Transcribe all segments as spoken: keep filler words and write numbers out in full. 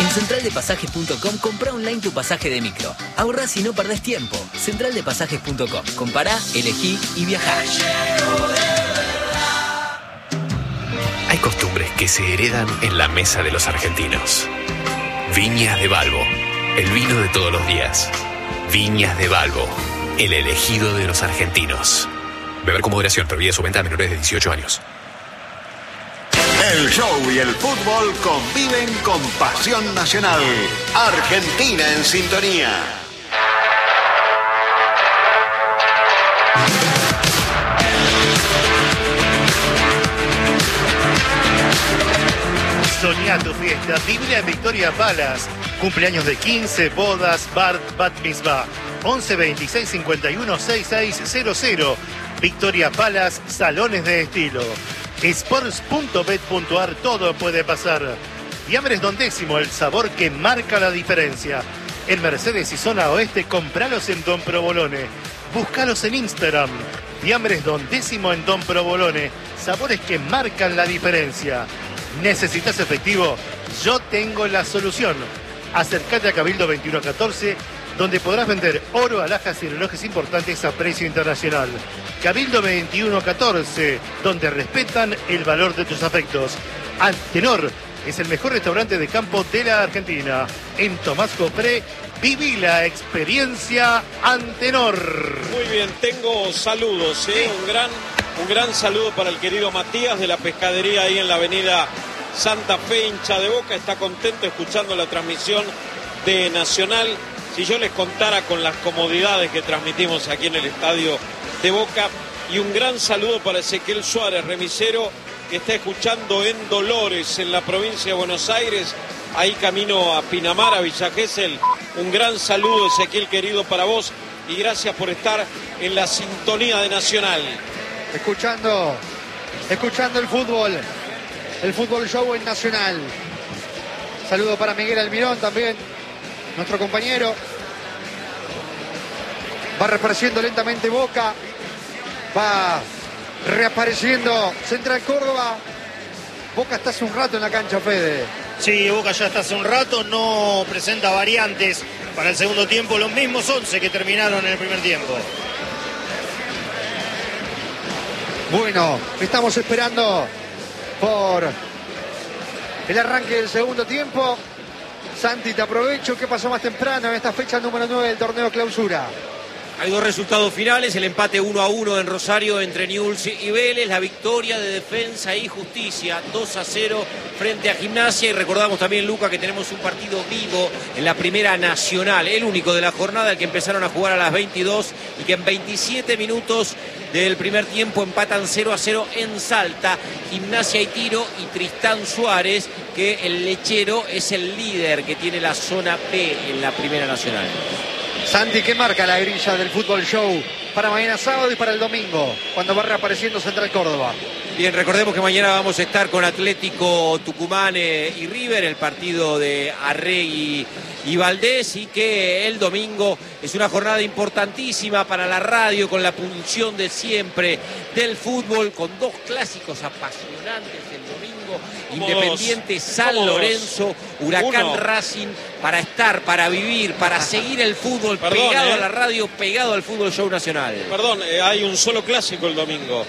En central de pasajes punto com comprá online tu pasaje de micro. Ahorrás y no perdés tiempo. central de pasajes punto com. Compará, elegí y viajá. Hay costumbres que se heredan en la mesa de los argentinos. Viñas de Balbo, el vino de todos los días. Viñas de Balbo, el elegido de los argentinos. Beber con moderación, prohibida su venta a menores de dieciocho años. El show y el fútbol conviven con pasión nacional. Argentina en sintonía. Soñá tu fiesta, vivila en Victoria Palace. Cumpleaños de quince, bodas, bar, bat mitzvah. once veintiséis cincuenta y uno sesenta y seis cero cero. Victoria Palace, salones de estilo. Sports punto bet punto ar, todo puede pasar. Fiambres Don Décimo, el sabor que marca la diferencia. En Mercedes y zona oeste, compralos en Don Provolone. Búscalos en Instagram. Fiambres Don Décimo en Don Provolone. Sabores que marcan la diferencia. ¿Necesitas efectivo? Yo tengo la solución. Acércate a Cabildo veintiuno catorce, donde podrás vender oro, alhajas y relojes importantes a precio internacional. Cabildo veintiuno catorce, donde respetan el valor de tus afectos. Antenor es el mejor restaurante de campo de la Argentina. En Tomás Copré, viví la experiencia Antenor. Muy bien, tengo saludos, ¿eh? Un gran, un gran saludo para el querido Matías de la pescadería ahí en la avenida Santa Fe, hincha de Boca. Está contento escuchando la transmisión de Nacional. Si yo les contara con las comodidades que transmitimos aquí en el estadio de Boca. Y un gran saludo para Ezequiel Suárez, remisero, que está escuchando en Dolores, en la provincia de Buenos Aires, ahí camino a Pinamar, a Villa Gesell. Un gran saludo, Ezequiel, querido, para vos, y gracias por estar en la sintonía de Nacional. Escuchando, escuchando el fútbol, el fútbol show en Nacional. Saludo para Miguel Almirón también, nuestro compañero. Va reapareciendo lentamente Boca. Va reapareciendo Central Córdoba. Boca está hace un rato en la cancha, Fede. Sí, Boca ya está hace un rato. No presenta variantes para el segundo tiempo. Los mismos once que terminaron en el primer tiempo. Bueno, estamos esperando por el arranque del segundo tiempo. Santi, te aprovecho. ¿Qué pasó más temprano en esta fecha número nueve del torneo Clausura? Hay dos resultados finales, el empate uno a uno en Rosario entre Newell's y Vélez, la victoria de Defensa y Justicia dos a cero frente a Gimnasia, y recordamos también, Luca, que tenemos un partido vivo en la Primera Nacional, el único de la jornada, el que empezaron a jugar a las veintidós y que en veintisiete minutos del primer tiempo empatan cero a cero en Salta. Gimnasia y Tiro y Tristán Suárez, que el lechero es el líder que tiene la zona P en la Primera Nacional. Santi, ¿qué marca la grilla del fútbol show para mañana sábado y para el domingo, cuando va reapareciendo Central Córdoba? Bien, recordemos que mañana vamos a estar con Atlético Tucumán eh, y River, el partido de Arregui y Valdés, y que el domingo es una jornada importantísima para la radio, con la pulsión de siempre del fútbol, con dos clásicos apasionantes el domingo, Independiente San Lorenzo, Huracán Uno. Racing, para estar, para vivir, para seguir el fútbol. Perdón, pegado eh. a la radio, pegado al fútbol show nacional. Perdón, eh, hay un solo clásico el domingo.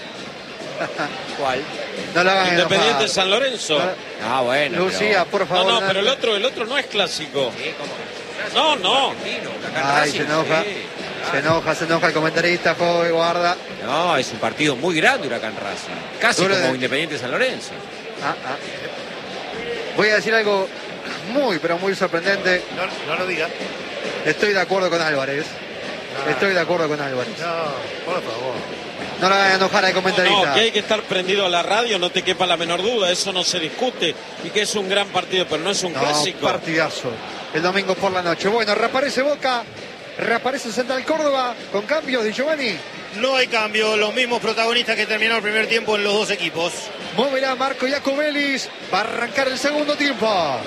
¿Cuál? No lo hagan Independiente enojado. San Lorenzo. Ah, bueno. Lucía, pero... por favor. No, no, pero el otro, el otro no es clásico. ¿Sí? No, no. Ay, se enoja. Sí. Se enoja, se enoja el comentarista, Joven, guarda. No, es un partido muy grande, Huracán Racing. Casi como de... Independiente San Lorenzo. Ah, ah. Voy a decir algo muy, pero muy sorprendente. No, no lo diga. Estoy de acuerdo con Álvarez. Ah. Estoy de acuerdo con Álvarez. No, por favor. No lo hagan enojar al comentarista. No, no, que hay que estar prendido a la radio, no te quepa la menor duda, eso no se discute. Y que es un gran partido, pero no es un no, clásico. Partidazo. El domingo por la noche. Bueno, reaparece Boca, reaparece Central Córdoba, con cambios de Giovanni. No hay cambio, los mismos protagonistas que terminaron el primer tiempo en los dos equipos. Moverá Marco Iacobelis, va a arrancar el segundo tiempo.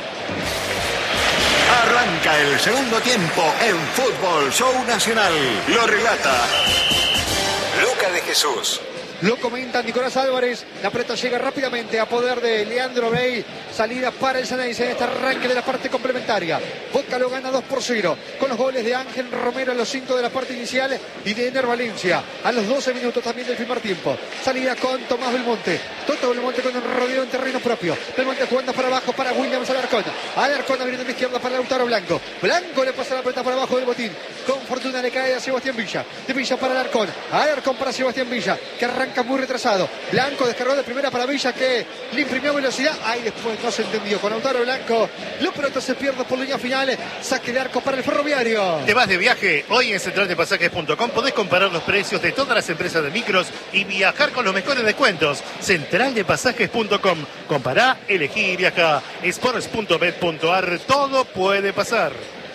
Arranca el segundo tiempo en Fútbol Show Nacional. Lo relata Luca de Jesús. Lo comenta Nicolás Álvarez. La pelota llega rápidamente a poder de Leandro Bey. Salida para el Xeneize en este arranque de la parte complementaria. Boca lo gana dos por cero con los goles de Ángel Romero a los cinco de la parte inicial y de Ener Valencia a los doce minutos también del primer tiempo. Salida con Tomás Belmonte. Toto Belmonte con un rodeo en terreno propio. Belmonte jugando para abajo para Williams Alarcón. Alarcón abriendo a la izquierda para Lautaro Blanco. Blanco le pasa la pelota para abajo del botín. Con fortuna le cae a Sebastián Villa. De Villa para Alarcón. Alarcón para Sebastián Villa, que arranca muy retrasado. Blanco descargó de primera para Villa, que le imprimió velocidad. Ahí después no se entendió con Lautaro Blanco. La pelota se pierde por línea final. Saque de arco para el Ferroviario. ¿Te vas de viaje? Hoy en central de pasajes punto com podés comparar los precios de todas las empresas de micros y viajar con los mejores descuentos. central de pasajes punto com. Compará, elegí y viajá. sports punto bet punto ar. Todo puede pasar.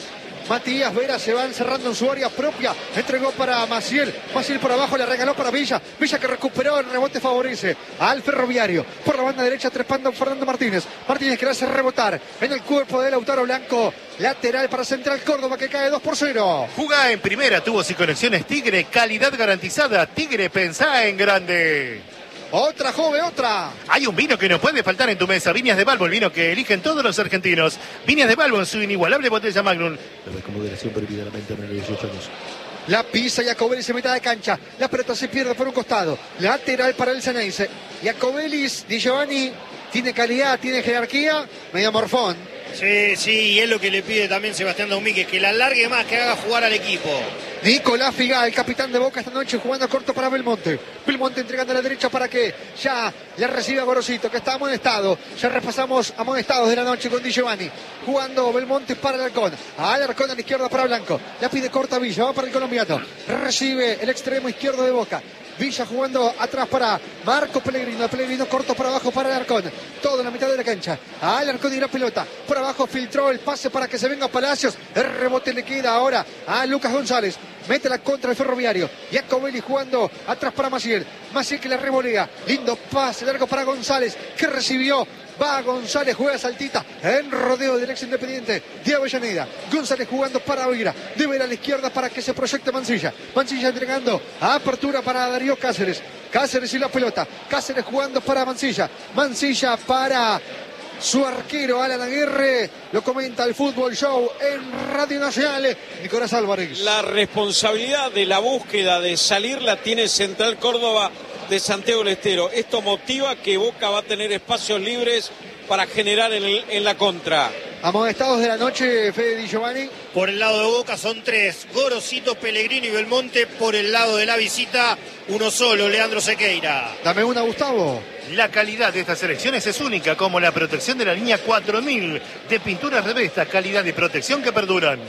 Matías Vera se va encerrando en su área propia. Entregó para Maciel. Maciel por abajo, le regaló para Villa. Villa que recuperó, el rebote favorece al Ferroviario. Por la banda derecha trepando Fernando Martínez. Martínez que le hace rebotar en el cuerpo de Lautaro Blanco. Lateral para Central Córdoba, que cae dos por cero. Jugá en primera, tubos y conexiones Tigre. Calidad garantizada. Tigre, pensá en grande. Otra, joven, otra. Hay un vino que no puede faltar en tu mesa. Viñas de Balbo, el vino que eligen todos los argentinos. Viñas de Balbo en su inigualable botella Magnum. Con moderación prohibida la mente a menores de dieciocho años. La pisa Iacobelis en mitad de cancha. La pelota se pierde por un costado. Lateral para el Xeneize. Iacobelis, Di Giovanni, tiene calidad, tiene jerarquía. Medio morfón. Sí, sí, y es lo que le pide también Sebastián Domínguez, que la alargue más, que haga jugar al equipo. Nicolás Figal, el capitán de Boca esta noche, jugando corto para Belmonte. Belmonte entregando a la derecha para que ya le reciba Gorosito, que está amonestado. Ya repasamos amonestados de la noche con Di Giovanni. Jugando Belmonte para Alarcón. Alarcón a la izquierda para Blanco. La pide corta Villa, va para el colombiano. Recibe el extremo izquierdo de Boca. Villa jugando atrás para Marco Pellegrino. Pellegrino corto para abajo para Alarcón. Todo en la mitad de la cancha. A Alarcón y la pelota. Por abajo filtró el pase para que se venga Palacios. El rebote le queda ahora a Lucas González. Mete la contra el Ferroviario. Iacobelis jugando atrás para Maciel. Maciel que la revolea. Lindo pase largo para González, que recibió. Va González, juega saltita en rodeo del ex Independiente de Avellaneda. González jugando para Vera. De Vera a la izquierda para que se proyecte Mancilla. Mancilla entregando a apertura para Darío Cáceres. Cáceres y la pelota. Cáceres jugando para Mancilla. Mancilla para su arquero Alan Aguirre. Lo comenta el Fútbol Show en Radio Nacional. Nicolás Álvarez. La responsabilidad de la búsqueda de salir la tiene Central Córdoba de Santiago del Estero. Esto motiva que Boca va a tener espacios libres para generar en, el, en la contra. Amonestados de la noche, Fede Di Giovanni. Por el lado de Boca son tres: Gorosito, Pellegrino y Belmonte. Por el lado de la visita, uno solo, Leandro Sequeira. Dame una, Gustavo. La calidad de estas elecciones es única, como la protección de la línea cuatro mil de pinturas Revesta, calidad y protección que perduran.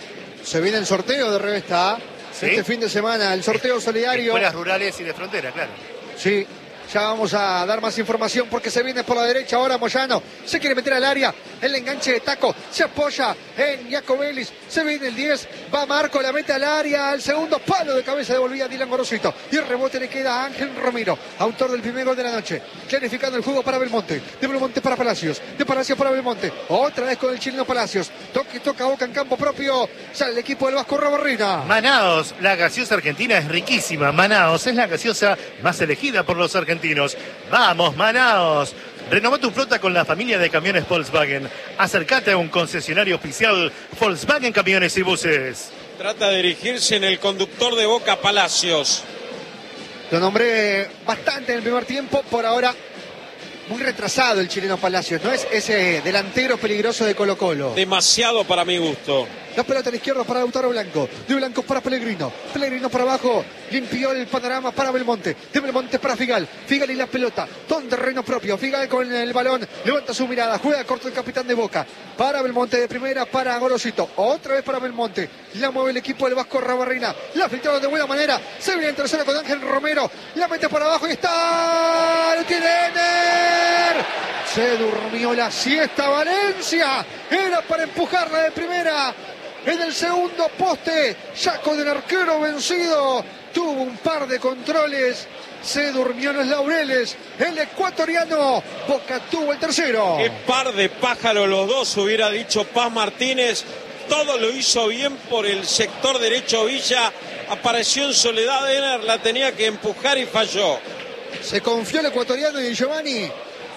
Se viene el sorteo de Revesta. ¿Sí? Este fin de semana, el sorteo solidario. Escuelas rurales y de frontera, claro. Sí, ya vamos a dar más información porque se viene por la derecha ahora Moyano. Se quiere meter al área, el enganche de Taco, se apoya en Iacobelis, se viene el diez, va Marco, la mete al área, al segundo palo de cabeza devolvía Dylan Gorosito. Y el rebote le queda a Ángel Romero, autor del primer gol de la noche. Clarificando el juego para Belmonte, de Belmonte para Palacios, de Palacios para Belmonte. Otra vez con el chileno Palacios, toque, toca Boca en campo propio, sale el equipo del Vasco Rabarrina. Manaos, la gaseosa argentina es riquísima. Manaos es la gaseosa más elegida por los argentinos. ¡Vamos, Manaos! Renová tu flota con la familia de camiones Volkswagen. Acércate a un concesionario oficial Volkswagen Camiones y Buses. Trata de dirigirse en el conductor de Boca, Palacios. Lo nombré bastante en el primer tiempo, por ahora muy retrasado el chileno Palacios. No es ese delantero peligroso de Colo Colo. Demasiado para mi gusto. La pelota a la izquierda para Lautaro Blanco. De Blanco para Pellegrino. Pellegrino para abajo. Limpió el panorama para Belmonte. De Belmonte para Figal. Figal y la pelota. Todo en terreno propio. Figal con el balón. Levanta su mirada. Juega corto el capitán de Boca. Para Belmonte de primera. Para Gorosito. Otra vez para Belmonte. La mueve el equipo del Vasco Rabarrina. La filtraron de buena manera. Se viene en tercera con Ángel Romero. La mete para abajo y está. ¡Lo tiene Ener! Se durmió la siesta Valencia. Era para empujarla de primera. En el segundo poste, ya con el arquero vencido, tuvo un par de controles, se durmió en los laureles, el ecuatoriano, Boca tuvo el tercero. Qué par de pájaros los dos, hubiera dicho Paz Martínez. Todo lo hizo bien por el sector derecho Villa, apareció en soledad Ener, la tenía que empujar y falló. Se confió el ecuatoriano y Giovanni.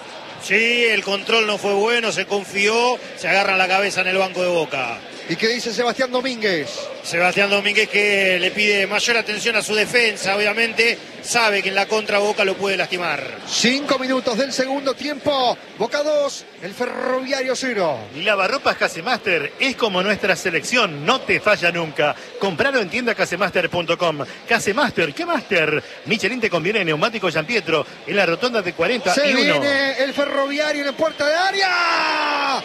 Sí, el control no fue bueno, se confió, se agarra la cabeza en el banco de Boca. ¿Y qué dice Sebastián Domínguez? Sebastián Domínguez que le pide mayor atención a su defensa, obviamente sabe que en la contra Boca lo puede lastimar. Cinco minutos del segundo tiempo, Boca dos, el Ferroviario cero. Lavarropas Casemaster es como nuestra selección, no te falla nunca. Compralo en tienda casemaster punto com. Casemaster, ¿qué Master? Michelin te conviene en neumático Giampietro en la rotonda de cuarenta y uno. Se viene el Ferroviario en la puerta de área.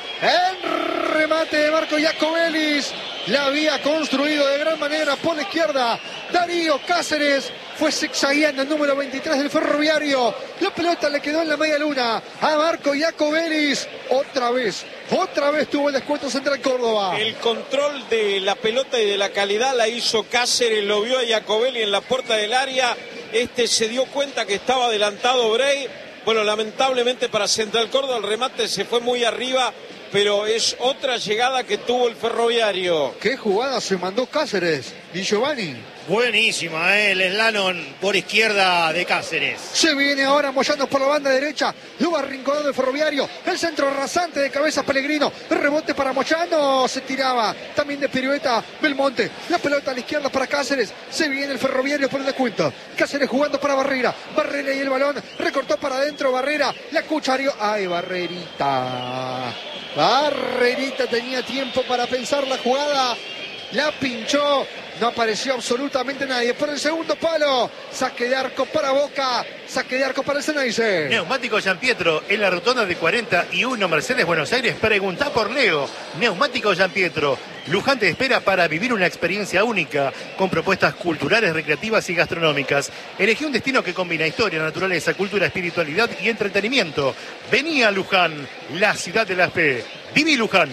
El remate de Marco Iacobelis. La había construido de gran manera por la izquierda. Darío Cáceres fue zigzagueando el número veintitrés del Ferroviario. La pelota le quedó en la media luna a Marco Iacobelis. Otra vez, otra vez tuvo el descuento Central Córdoba. El control de la pelota y de la calidad la hizo Cáceres, lo vio a Iacobelis en la puerta del área. Este se dio cuenta que estaba adelantado Bray. Bueno, lamentablemente para Central Córdoba el remate se fue muy arriba, pero es otra llegada que tuvo el Ferroviario. ¿Qué jugada se mandó Cáceres? Di Giovanni. Buenísima, ¿eh? El slalom por izquierda de Cáceres. Se viene ahora Moyano por la banda derecha. Luego arrinconado el Ferroviario. El centro rasante de cabeza Pellegrino. El rebote para Moyano. Se tiraba. También de pirueta Belmonte. La pelota a la izquierda para Cáceres. Se viene el Ferroviario por el descuento. Cáceres jugando para Barrera. Barrera y el balón. Recortó para adentro Barrera. La cucharió. ¡Ay, Barrerita! Barrerita tenía tiempo para pensar la jugada. La pinchó. No apareció absolutamente nadie. Por el segundo palo. Saque de arco para Boca. Saque de arco para el Ceneice. Neumático Giampietro en la rotonda de cuarenta y uno Mercedes Buenos Aires. Preguntá por Leo. Neumático Giampietro. Luján te espera para vivir una experiencia única con propuestas culturales, recreativas y gastronómicas. Elegí un destino que combina historia, naturaleza, cultura, espiritualidad y entretenimiento. Vení a Luján, la ciudad de la fe. Viví Luján.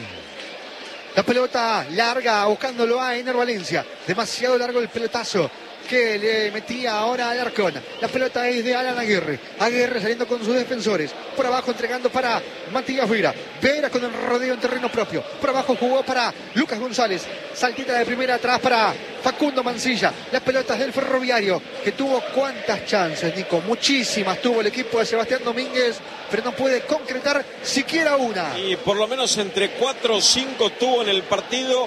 La pelota larga buscándolo a Ener Valencia. Demasiado largo el pelotazo que le metía ahora al Arcón. La pelota es de Alan Aguirre. Aguirre saliendo con sus defensores. Por abajo entregando para Matías Vera. Vera con el rodeo en terreno propio. Por abajo jugó para Lucas González. Saltita de primera atrás para Facundo Mancilla. Las pelotas del Ferroviario, que tuvo cuántas chances, Nico. Muchísimas tuvo el equipo de Sebastián Domínguez, pero no puede concretar siquiera una. Y por lo menos entre cuatro o cinco tuvo en el partido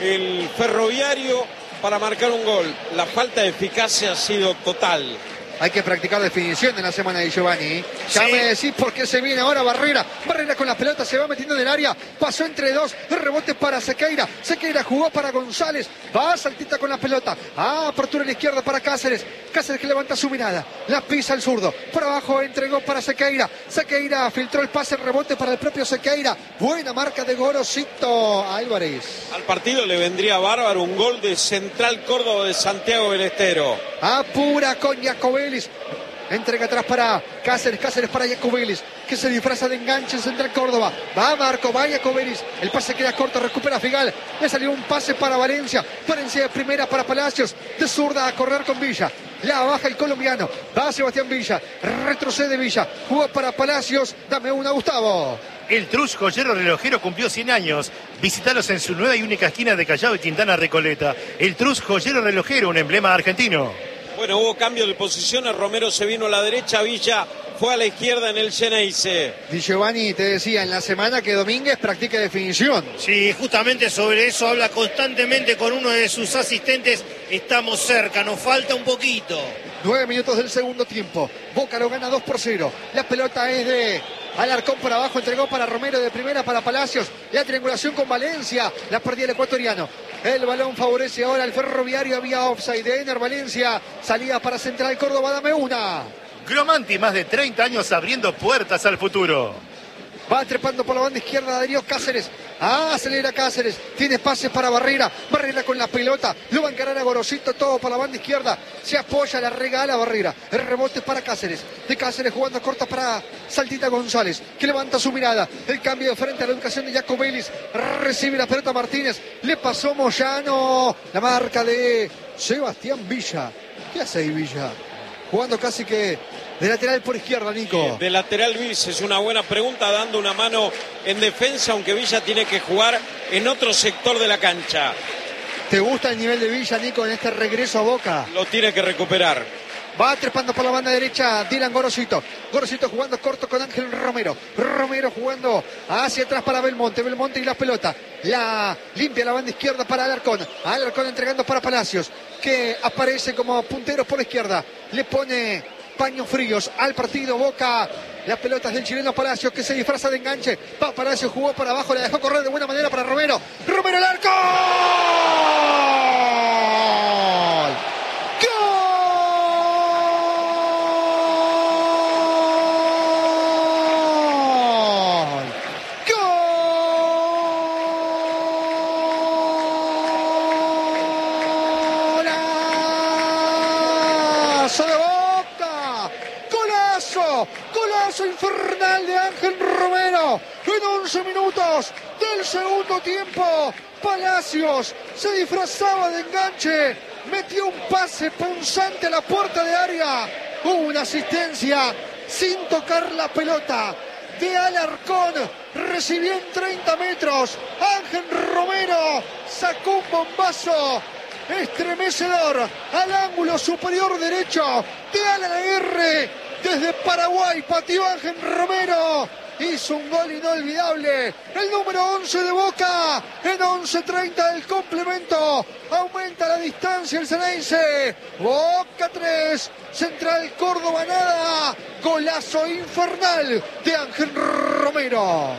el Ferroviario para marcar un gol. La falta de eficacia ha sido total. Hay que practicar definición en la semana de Giovanni. Ya sí. Me decís por qué se viene ahora Barrera. Barrera con la pelota, se va metiendo en el área. Pasó entre dos, el rebote para Sequeira. Sequeira jugó para González. Va saltita con la pelota. Ah, apertura a la izquierda para Cáceres. Cáceres que levanta su mirada. La pisa el zurdo. Por abajo entregó para Sequeira. Sequeira filtró el pase, el rebote para el propio Sequeira. Buena marca de Gorosito Álvarez. Al partido le vendría bárbaro un gol de Central Córdoba de Santiago del Estero. Apura con Iacobelis. Entrega atrás para Cáceres, Cáceres para Iacobelis, que se disfraza de enganche en Central Córdoba. Va Marco, va Iacobelis. El pase queda corto, recupera Figal. Le salió un pase para Valencia. Valencia de primera para Palacios. De zurda a correr con Villa. La baja el colombiano. Va Sebastián Villa. Retrocede Villa. Jugó para Palacios. Dame una, Gustavo. El Trus Joyero Relojero cumplió cien años. Visítalos en su nueva y única esquina de Callao y Quintana Recoleta. El Trus Joyero Relojero, un emblema argentino. Bueno, hubo cambio de posiciones, Romero se vino a la derecha, Villa fue a la izquierda en el Ceneice. Di Giovanni te decía en la semana que Domínguez practica definición. Sí, justamente sobre eso habla constantemente con uno de sus asistentes. Estamos cerca, nos falta un poquito. Nueve minutos del segundo tiempo. Boca lo gana dos por cero. La pelota es de Alarcón por abajo, entregó para Romero de primera para Palacios. La triangulación con Valencia, la perdía el ecuatoriano. El balón favorece ahora al Ferroviario, había offside de Ener Valencia. Salida para Central Córdoba, dame una. Gromanti, más de treinta años abriendo puertas al futuro. Va trepando por la banda izquierda Darío Cáceres. Ah, acelera Cáceres. Tiene pases para Barrera. Barrera con la pelota. Lo va a encarar a Gorosito. Todo por la banda izquierda. Se apoya, la regala Barrera. El rebote para Cáceres. De Cáceres jugando corta para Saltita González, que levanta su mirada. El cambio de frente a la educación de Iacobelis. Recibe la pelota Martínez. Le pasó Moyano. La marca de Sebastián Villa. ¿Qué hace ahí Villa? Jugando casi que de lateral por izquierda, Nico. De lateral Luis, es una buena pregunta, dando una mano en defensa, aunque Villa tiene que jugar en otro sector de la cancha. ¿Te gusta el nivel de Villa, Nico, en este regreso a Boca? Lo tiene que recuperar. Va trepando por la banda derecha Dylan Gorosito. Gorosito jugando corto con Ángel Romero. Romero jugando hacia atrás para Belmonte. Belmonte y la pelota. La limpia la banda izquierda para Alarcón. Alarcón entregando para Palacios, que aparece como puntero por la izquierda. Le pone paños fríos al partido. Boca. Las pelotas del chileno Palacios, que se disfraza de enganche. Va Palacios, jugó para abajo, la dejó correr de buena manera para Romero. Romero al arco. Infernal de Ángel Romero en once minutos del segundo tiempo. Palacios se disfrazaba de enganche, metió un pase punzante a la puerta de área, hubo una asistencia sin tocar la pelota de Alarcón, recibió en treinta metros. Ángel Romero sacó un bombazo estremecedor al ángulo superior derecho de Alan Aguirre. Desde Paraguay pateó Ángel Romero, hizo un gol inolvidable, el número once de Boca, en once treinta del complemento, aumenta la distancia el Ceneice. Boca tres, Central Córdoba nada, golazo infernal de Ángel Romero.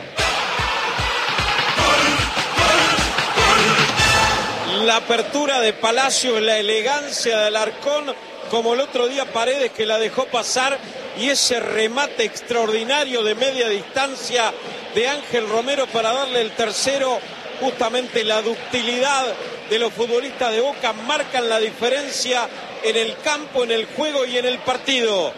La apertura de Palacios, la elegancia de Alarcón, como el otro día Paredes, que la dejó pasar, y ese remate extraordinario de media distancia de Ángel Romero para darle el tercero. Justamente la ductilidad de los futbolistas de Boca marcan la diferencia en el campo, en el juego y en el partido.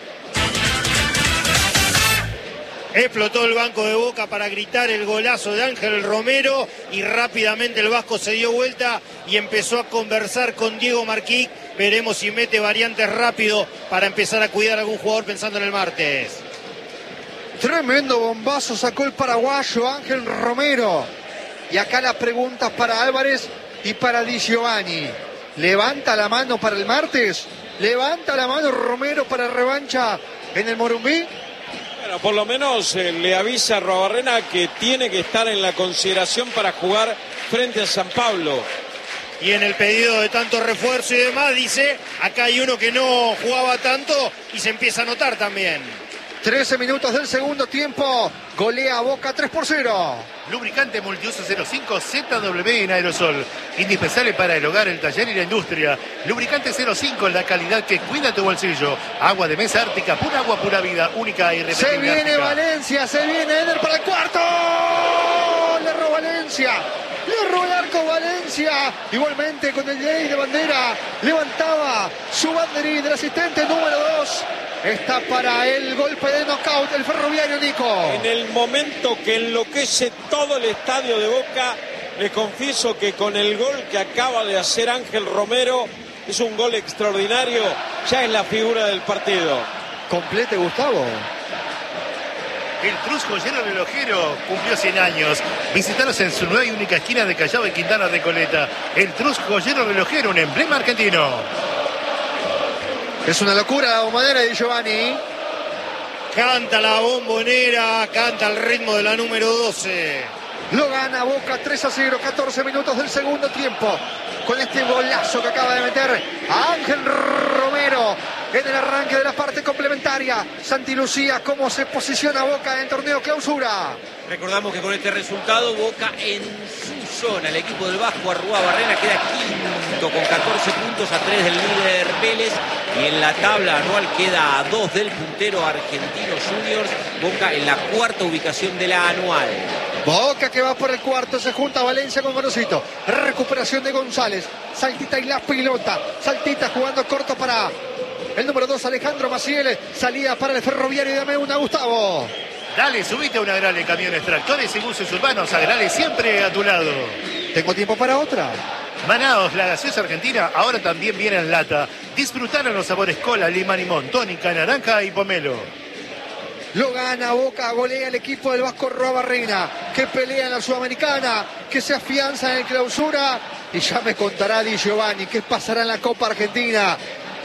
Explotó el banco de Boca para gritar el golazo de Ángel Romero y rápidamente el vasco se dio vuelta y empezó a conversar con Diego Marquí. Veremos si mete variantes rápido para empezar a cuidar a algún jugador pensando en el martes. Tremendo bombazo sacó el paraguayo Ángel Romero. Y acá las preguntas para Álvarez y para Di Giovanni. ¿Levanta la mano para el martes? ¿Levanta la mano Romero para revancha en el Morumbí? Bueno, por lo menos eh, le avisa a Arruabarrena que tiene que estar en la consideración para jugar frente a San Pablo. Y en el pedido de tanto refuerzo y demás, dice, acá hay uno que no jugaba tanto y se empieza a notar también. trece minutos del segundo tiempo, golea Boca tres por cero. Lubricante multiuso cero cinco Z W en aerosol, indispensable para el hogar, el taller y la industria. Lubricante cero cinco, la calidad que cuida tu bolsillo. Agua de mesa ártica, pura agua, pura vida, única y irrepetible. Se viene Ártica. Valencia, se viene Eder para el cuarto. Le robó Valencia. Le robó el arco Valencia. Igualmente con el ley de bandera. Levantaba su banderín del asistente número dos. Está para el golpe de knockout el Ferroviario, Nico. En el momento que enloquece todo el estadio de Boca, les confieso que con el gol que acaba de hacer Ángel Romero, es un gol extraordinario, ya es la figura del partido. Complete, Gustavo. El Trus Joyero Relojero cumplió cien años. Visítalos en su nueva y única esquina de Callao y Quintana Recoleta. El Trus Joyero Relojero, un emblema argentino. Es una locura la bombonera de Giovanni. Canta la bombonera, canta el ritmo de la número doce. Lo gana Boca tres a cero, catorce minutos del segundo tiempo. Con este golazo que acaba de meter Ángel Romero en el arranque de la parte complementaria. Santi Lucía, cómo se posiciona Boca en el torneo clausura. Recordamos que con este resultado Boca en su zona, el equipo del Vasco Arruabarrena queda quinto con catorce puntos, a tres del líder Vélez, y en la tabla anual queda a dos del puntero Argentinos Juniors. Boca en la cuarta ubicación de la anual. Boca que va por el cuarto, se junta Valencia con Gorosito. Recuperación de González, Saltita y la pelota. Saltita jugando corto para el número dos, Alejandro Maciel. Salida para el Ferroviario, dame una, Gustavo. Dale, subite a una Agrale, camiones, tractores y buses urbanos. Agrale siempre a tu lado. Tengo tiempo para otra. Manaos, la gaseosa argentina, ahora también viene en lata. Disfrutaron los sabores cola, lima, limón, tónica, naranja y pomelo. Lo gana Boca, golea el equipo del Vasco Arruabarrena, que pelea en la Sudamericana, que se afianza en el clausura. Y ya me contará Di Giovanni qué pasará en la Copa Argentina.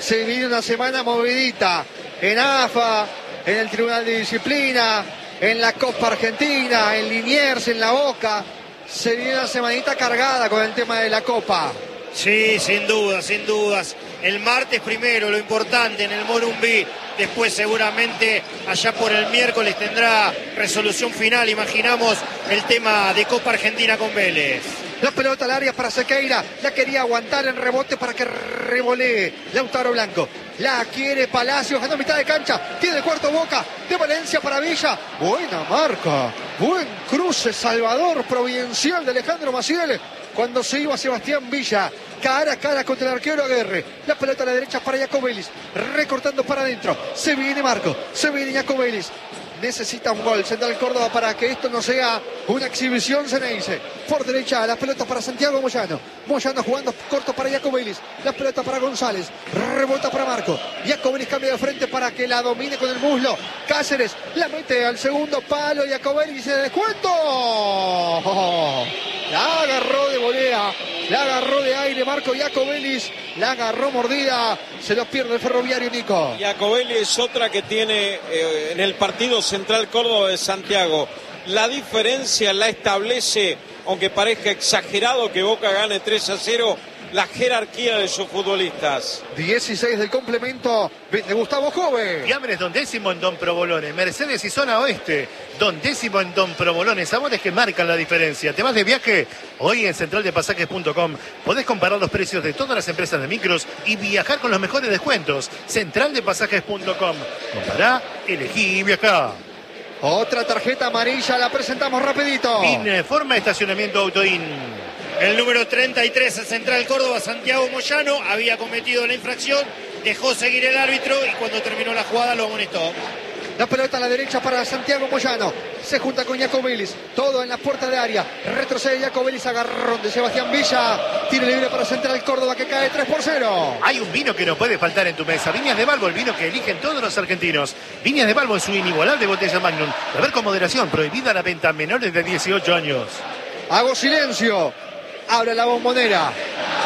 Se viene una semana movidita en A F A, en el Tribunal de Disciplina, en la Copa Argentina, en Liniers, en la Boca. Se viene una semanita cargada con el tema de la Copa. Sí, sin dudas, sin dudas. El martes primero, lo importante en el Morumbí. Después seguramente allá por el miércoles tendrá resolución final. Imaginamos el tema de Copa Argentina con Vélez. La pelota al área para Sequeira. La quería aguantar en rebote para que revolee Lautaro Blanco. La quiere Palacios, ganó mitad de cancha. Tiene el cuarto Boca. De Valencia para Villa. Buena marca. Buen cruce Salvador providencial de Alejandro Maciel. Cuando se iba Sebastián Villa. Cara a cara contra el arquero Aguerre. La pelota a la derecha para Jacobelis. Recortando para adentro. Se viene Marco. Se viene Jacobelis. Necesita un gol Central Córdoba para que esto no sea una exhibición Ceneice. Por derecha la pelota para Santiago Moyano. Moyano jugando corto para Jacobelis. La pelota para González. Rebota para Marco. Jacobelis cambia de frente para que la domine con el muslo. Cáceres la mete al segundo palo. Jacobelis de descuento. Oh, la agarró de volea. La agarró de aire Marco Jacobelis. La agarró mordida. Se lo pierde el Ferroviario, Nico. Jacobelis es otra que tiene eh, en el partido Central Córdoba de Santiago. La diferencia la establece, aunque parezca exagerado que Boca gane tres a cero, la jerarquía de sus futbolistas. dieciséis del complemento de Gustavo Jove. Fiambres Don Décimo en Don Provolone. Mercedes y Zona Oeste. Don Décimo en Don Provolone. Sabores que marcan la diferencia. ¿Te vas de viaje? Hoy en central de pasajes punto com podés comparar los precios de todas las empresas de micros y viajar con los mejores descuentos. central de pasajes punto com. Compará, elegí y viajá. Otra tarjeta amarilla, la presentamos rapidito. Informa estacionamiento Autoin. El número treinta y tres, el Central Córdoba, Santiago Moyano, había cometido la infracción, dejó seguir el árbitro y cuando terminó la jugada lo amonestó. La pelota a la derecha para Santiago Moyano. Se junta con Jacobelis. Todo en la puerta de área. Retrocede Jacobelis, agarrón de Sebastián Villa. Tiro libre para Central Córdoba que cae tres por cero. Hay un vino que no puede faltar en tu mesa. Viñas de Balbo, el vino que eligen todos los argentinos. Viñas de Balbo en su inigualable botella Magnum. Beber con moderación. Prohibida la venta a menores de dieciocho años. Hago silencio. Abre la bombonera.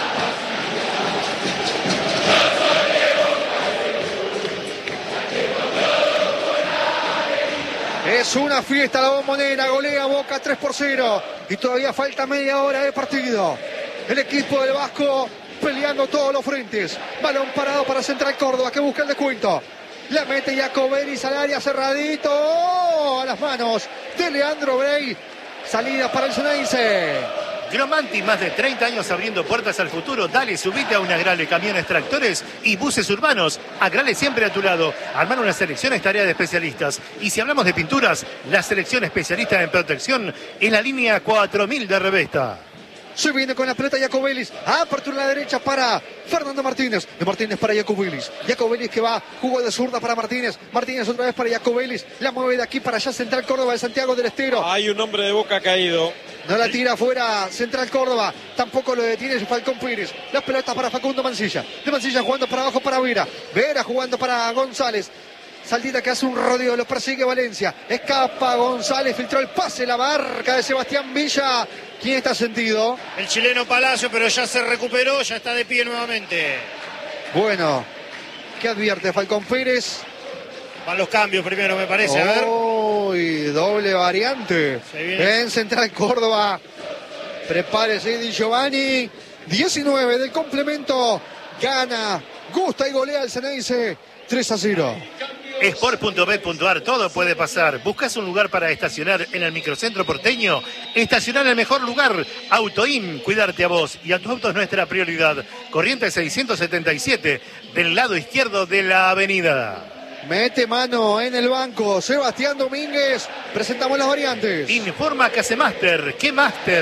Es una fiesta la bombonera, golea Boca tres por cero y todavía falta media hora de partido. El equipo del Vasco peleando todos los frentes. Balón parado para Central Córdoba que busca el descuento. La mete Jacobelis al área cerradito. ¡Oh! A las manos de Leandro Brey. Salida para el Ceneice. Gromanti, más de treinta años abriendo puertas al futuro. Dale, subite a un Agrale, camiones, tractores y buses urbanos. Agrale siempre a tu lado. Armar una selección es tarea de especialistas. Y si hablamos de pinturas, la selección especialista en protección es la línea cuatro mil de Revesta. Se viene con la pelota Jacobelis. Apertura a la derecha para Fernando Martínez. De Martínez para Jacobelis. Jacobelis que va, jugó de zurda para Martínez. Martínez otra vez para Jacobelis. La mueve de aquí para allá Central Córdoba de Santiago del Estero. Hay un hombre de Boca caído. No la tira afuera Central Córdoba. Tampoco lo detiene Falcón Pérez. La pelota para Facundo Mancilla. De Mancilla jugando para abajo para Vera. Vera jugando para González. Saldita que hace un rodeo, lo persigue Valencia. Escapa González, filtró el pase, la marca de Sebastián Villa. ¿Quién está sentido? El chileno Palacio, pero ya se recuperó, ya está de pie nuevamente. Bueno, ¿qué advierte Falcón Pérez? Van los cambios primero, me parece, a ver. Uy, doble variante. En Central Córdoba. Prepárese Di Giovanni. diecinueve del complemento. Gana, gusta y golea el Ceneice. tres a cero. Sport punto bet punto ar, todo puede pasar. ¿Buscas un lugar para estacionar en el microcentro porteño? Estacionar en el mejor lugar. Autoin, cuidarte a vos y a tu auto es nuestra prioridad. Corrientes seiscientos setenta y siete, del lado izquierdo de la avenida. Mete mano en el banco Sebastián Domínguez. Presentamos las variantes. Informa Casemaster. ¿Qué Master?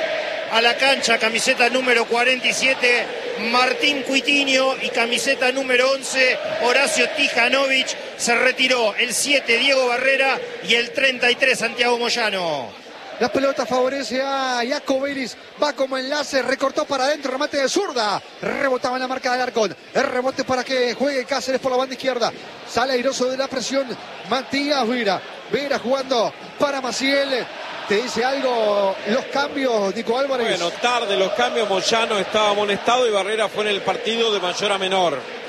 A la cancha, camiseta número cuarenta y siete, Martín Cuitiño, y camiseta número once, Horacio Tijanovic. Se retiró el siete, Diego Barrera, y el treinta y tres, Santiago Moyano. La pelota favorece a Jacobelis, va como enlace, recortó para adentro, remate de zurda, rebotaba en la marca del Arcón, el rebote para que juegue Cáceres por la banda izquierda, sale airoso de la presión Matías Vera, Vera jugando para Maciel. ¿Te dice algo los cambios, Nico Álvarez? Bueno, tarde los cambios, Moyano estaba amonestado y Barrera fue en el partido de mayor a menor.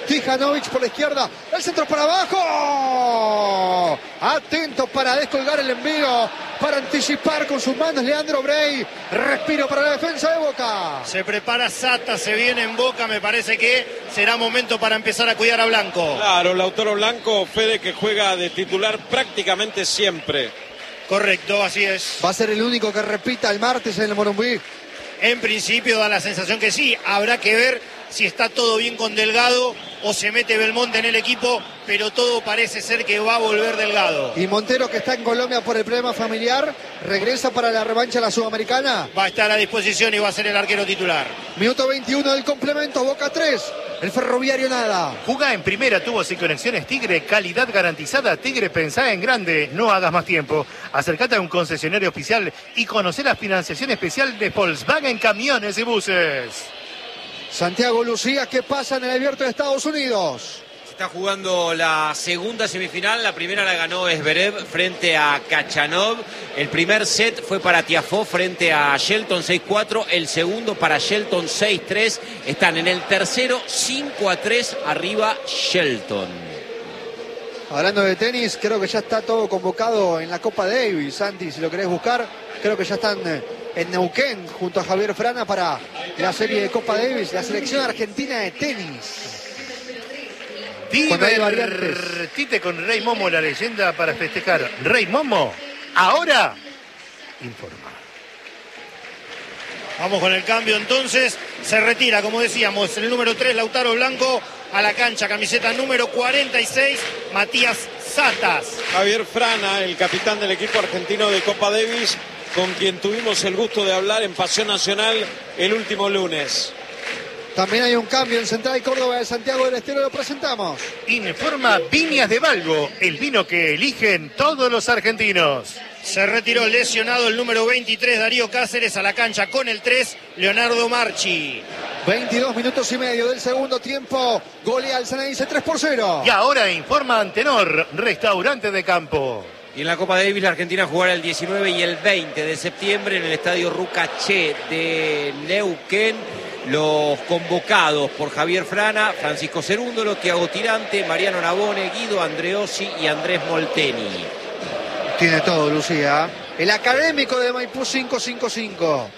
Tijanovic por la izquierda, el centro para abajo. Atento para descolgar el envío, para anticipar con sus manos Leandro Bray. Respiro para la defensa de Boca. Se prepara Sata, se viene en Boca, me parece que será momento para empezar a cuidar a Blanco. Claro, Lautaro Blanco, Fede, que juega de titular prácticamente siempre. Correcto, así es. Va a ser el único que repita el martes en el Morumbí. En principio da la sensación que sí, habrá que ver si está todo bien con Delgado o se mete Belmonte en el equipo, pero todo parece ser que va a volver Delgado. Y Montero, que está en Colombia por el problema familiar, regresa para la revancha a la Sudamericana. Va a estar a disposición y va a ser el arquero titular. Minuto veintiuno del complemento, Boca tres, el Ferroviario nada. Jugá en primera, tubos y conexiones Tigre, calidad garantizada. Tigre, pensá en grande, no hagas más tiempo. Acércate a un concesionario oficial y conocer la financiación especial de Volkswagen Camiones y Buses. Santiago Lucía, ¿qué pasa en el Abierto de Estados Unidos? Se está jugando la segunda semifinal. La primera la ganó Zverev frente a Kachanov. El primer set fue para Tiafoe frente a Shelton seis cuatro. El segundo para Shelton seis tres. Están en el tercero cinco a tres arriba Shelton. Hablando de tenis, creo que ya está todo convocado en la Copa Davis. Santi, si lo querés buscar, creo que ya están en Neuquén junto a Javier Frana para la serie de Copa Davis, la selección argentina de tenis. Divertite con Rey Momo, la leyenda para festejar. Rey Momo, ahora informa. Vamos con el cambio entonces. Se retira, como decíamos, el número tres, Lautaro Blanco, a la cancha, camiseta número cuarenta y seis, Matías Satas. Javier Frana, el capitán del equipo argentino de Copa Davis, con quien tuvimos el gusto de hablar en Pasión Nacional el último lunes. También hay un cambio en Central Córdoba de Santiago del Estero, lo presentamos. Informa Viñas de Valvo, el vino que eligen todos los argentinos. Se retiró lesionado el número veintitrés, Darío Cáceres, a la cancha con el tres, Leonardo Marchi. veintidós minutos y medio del segundo tiempo. Golea al Ceneice tres por cero. Y ahora informa Antenor, restaurante de campo. Y en la Copa Davis la Argentina jugará el diecinueve y el veinte de septiembre en el estadio Rucaché de Neuquén. Los convocados por Javier Frana, Francisco Cerúndolo, Thiago Tirante, Mariano Navone, Guido Andreossi y Andrés Molteni. Tiene todo, Lucía. El académico de Maipú cinco cinco cinco.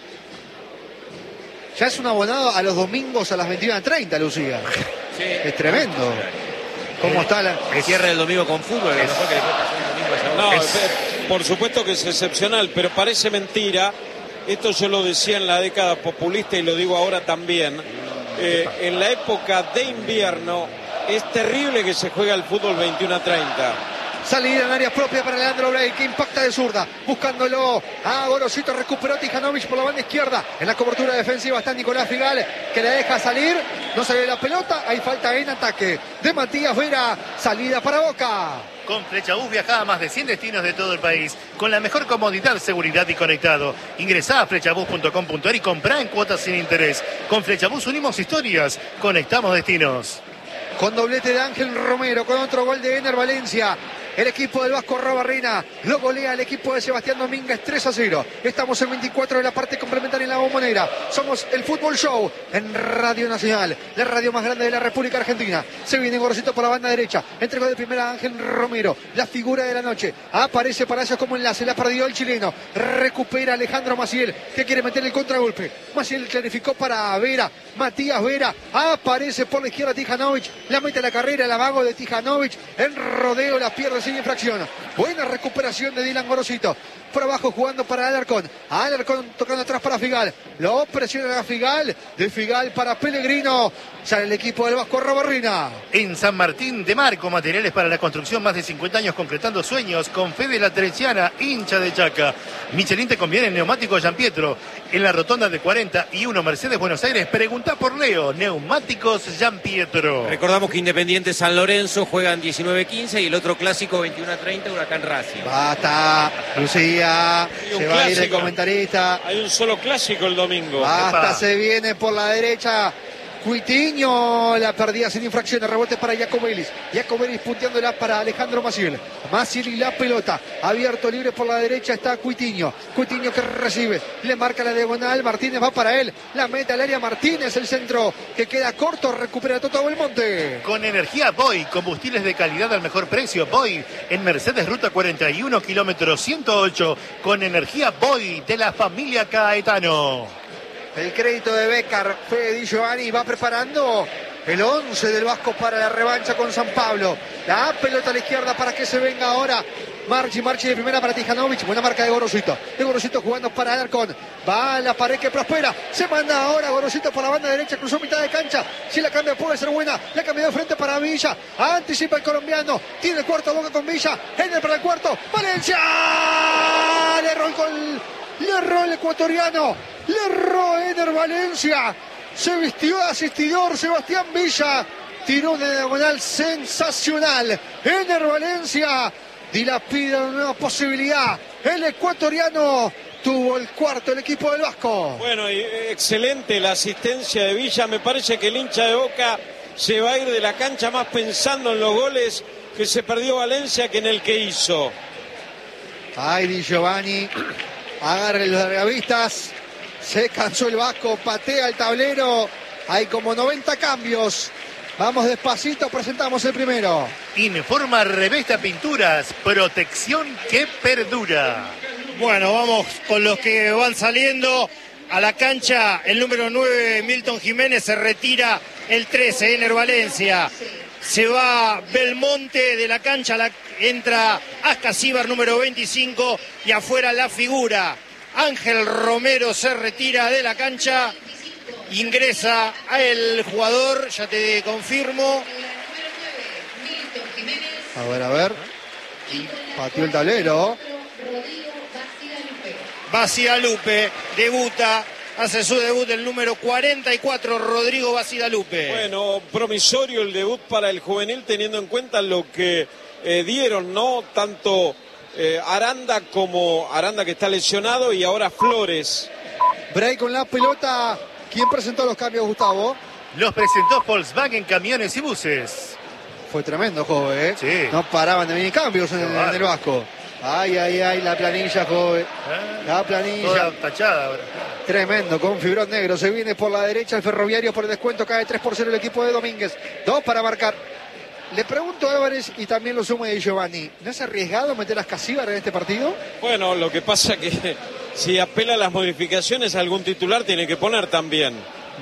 Ya es un abonado a los domingos a las veintiuna treinta, Lucía. Sí. Es tremendo. ¿Cómo está la...? El cierre del domingo con fútbol, lo mejor que le puede pasar un domingo a esa hora. No, Es- por supuesto que es excepcional, pero parece mentira. Esto yo lo decía en la década populista y lo digo ahora también. Eh, en la época de invierno es terrible que se juega el fútbol veintiuna treinta. Salida en área propia para Leandro Bray, que impacta de zurda, buscándolo a Gorosito, recuperó Tijanovic por la banda izquierda. En la cobertura defensiva está Nicolás Figal, que le deja salir, no sale la pelota, hay falta en ataque de Matías Vera, salida para Boca. Con Flechabús viajá a más de cien destinos de todo el país, con la mejor comodidad, seguridad y conectado. Ingresá a flechabús punto com punto ar y comprá en cuotas sin interés. Con Flechabús unimos historias, conectamos destinos. Con doblete de Ángel Romero, con otro gol de Ener Valencia. El equipo del Vasco Rabarrena lo golea el equipo de Sebastián Domínguez tres a cero. Estamos en veinticuatro de la parte complementaria en la Bombonera. Somos el Fútbol Show en Radio Nacional, la radio más grande de la República Argentina. Se viene Gorosito por la banda derecha. Entregó de primera a Ángel Romero, la figura de la noche. Aparece para ellos como enlace. La perdió el chileno. Recupera Alejandro Maciel, que quiere meter el contragolpe. Maciel clarificó para Vera. Matías Vera aparece por la izquierda Tijanovic. La mete a la carrera, el amago de Tijanovic. En rodeo la pierde sin infracción. Buena recuperación de Dylan Gorosito. Por abajo jugando para Alarcón. Alarcón tocando atrás para Figal. Lo presiona a Figal. De Figal para Pellegrino. Sale el equipo del Vasco Rabarrena. En San Martín de Marco, materiales para la construcción, más de cincuenta años concretando sueños. Con Fede La Teresiana, hincha de Chaca. Michelin te conviene en neumáticos Gian Pietro. En la rotonda de cuarenta y uno Mercedes Buenos Aires, pregunta por Leo. Neumáticos Gian Pietro. Recordamos que Independiente San Lorenzo juegan diecinueve quince y el otro clásico veintiuno treinta, Huracán Racing. Basta, Lucía. Hay un Se va a ir el clásico. comentarista. Hay un solo clásico el domingo. Basta, Epa. se viene por la derecha Cuitiño, la perdida sin infracciones, rebote para Jacobelis. Jacobelis punteándola para Alejandro Maciel. Maciel y la pelota. Abierto libre por la derecha está Cuitiño. Cuitiño que recibe, le marca la diagonal. Martínez va para él. La mete al área Martínez, el centro que queda corto. Recupera Toto Belmonte. Con energía Boy, combustibles de calidad al mejor precio. Boy en Mercedes Ruta cuarenta y uno, kilómetro ciento ocho. Con energía Boy de la familia Caetano. El crédito de Becar, Fede Di Giovanni va preparando el once del Vasco para la revancha con San Pablo. La pelota a la izquierda para que se venga ahora Marchi, Marchi de primera para Tijanovic. Buena marca de Gorosito. De Gorosito jugando para Alarcón. Va a la pared que prospera. Se manda ahora Gorosito por la banda derecha. Cruzó mitad de cancha. Si la cambia puede ser buena. La cambia de frente para Villa. Anticipa el colombiano. Tiene el cuarto Boca con Villa. Ender para el cuarto. Valencia. Le erró el gol. Le erró el ecuatoriano. Le erró Eder Valencia. Se vistió de asistidor Sebastián Villa. Tiró una diagonal sensacional. Eder Valencia dilapida una nueva posibilidad. El ecuatoriano tuvo el cuarto el equipo del Vasco. Bueno, y excelente la asistencia de Villa. Me parece que el hincha de Boca se va a ir de la cancha más pensando en los goles que se perdió Valencia que en el que hizo. Ay, Di Giovanni. Agarre los largavistas. Se cansó el Vasco, patea el tablero. Hay como noventa cambios. Vamos despacito, presentamos el primero. Informa Revesta Pinturas, protección que perdura. Bueno, vamos con los que van saliendo a la cancha. El número nueve, Milton Jiménez, se retira. El trece, Ener Valencia. Se va Belmonte de la cancha, la, entra Ascasíbar, número veinticinco, y afuera la figura. Ángel Romero se retira de la cancha, ingresa a el jugador, ya te confirmo. A ver, a ver. Pateó el tablero. Basidalupe debuta. Hace su debut el número cuarenta y cuatro, Rodrigo Basidalupe. Bueno, promisorio el debut para el juvenil, teniendo en cuenta lo que eh, dieron, ¿no? Tanto eh, Aranda como Aranda, que está lesionado, y ahora Flores. Break con la pelota. ¿Quién presentó los cambios, Gustavo? Los presentó Volkswagen Camiones y Buses. Fue tremendo, joven, ¿eh? Sí. No paraban de venir cambios en, en el Vasco. Ay, ay, ay, la planilla, joven. La planilla. Toda tachada ahora. Tremendo, con fibrón negro. Se viene por la derecha el Ferroviario por el descuento. Cae tres por cero el equipo de Domínguez. Dos para marcar. Le pregunto a Álvarez y también lo sumo de Giovanni. ¿No es arriesgado meter a Ascasíbar en este partido? Bueno, lo que pasa que si apela a las modificaciones, algún titular tiene que poner también.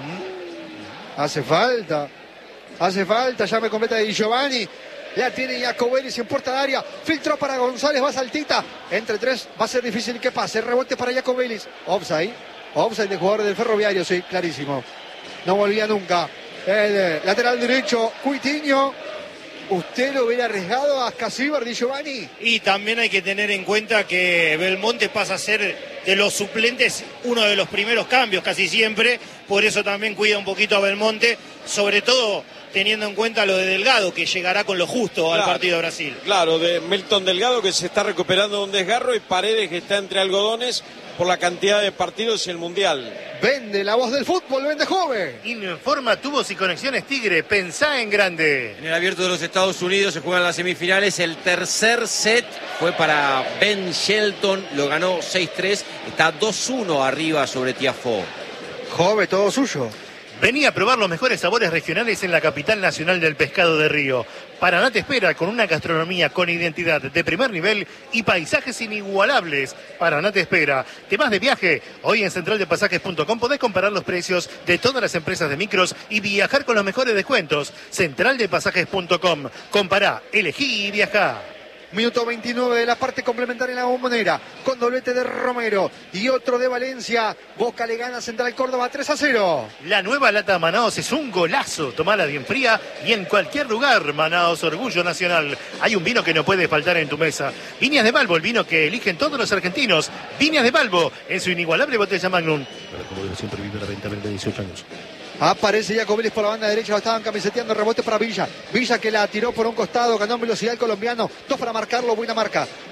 Mm. Hace falta. Hace falta. Ya me completa de Giovanni. La tiene Jacobelis en puerta de área. Filtró para González. Va Saltita. Entre tres va a ser difícil que pase. Rebote para Jacobelis. Offside. Offside de jugador del Ferroviario. Sí, clarísimo. No volvía nunca. El eh, lateral derecho, Cuitiño. ¿Usted lo hubiera arriesgado a Ascasíbar, Di Giovanni? Y también hay que tener en cuenta que Belmonte pasa a ser de los suplentes uno de los primeros cambios casi siempre. Por eso también cuida un poquito a Belmonte. Sobre todo teniendo en cuenta lo de Delgado, que llegará con lo justo claro, al partido de Brasil. Claro, de Milton Delgado, que se está recuperando de un desgarro, y Paredes, que está entre algodones por la cantidad de partidos y el Mundial. Vende la voz del fútbol, vende joven. Informa Tubos y Conexiones Tigre, pensá en grande. En el Abierto de los Estados Unidos se juegan las semifinales. El tercer set fue para Ben Shelton, lo ganó seis tres, está dos uno arriba sobre Tiafoe. Joven, todo suyo. Vení a probar los mejores sabores regionales en la capital nacional del pescado de río. Paraná te espera con una gastronomía con identidad de primer nivel y paisajes inigualables. Paraná te espera. Temas de viaje. Hoy en central de pasajes punto com podés comparar los precios de todas las empresas de micros y viajar con los mejores descuentos. central de pasajes punto com. Compará, elegí y viajá. Minuto veintinueve de la parte complementaria en la Bombonera, con doblete de Romero y otro de Valencia. Boca le gana Central Córdoba tres a cero. La nueva lata Manaos es un golazo. Tomala bien fría y en cualquier lugar. Manaos, orgullo nacional. Hay un vino que no puede faltar en tu mesa. Viñas de Balbo, el vino que eligen todos los argentinos. Viñas de Balbo, en su inigualable botella Magnum. Para como debe siempre vivir a la venta de dieciocho años. Aparece Jacobelis por la banda derecha, lo estaban camiseteando, rebote para Villa. Villa que la tiró por un costado, ganó en velocidad el colombiano. Dos para marcarlo, buena marca.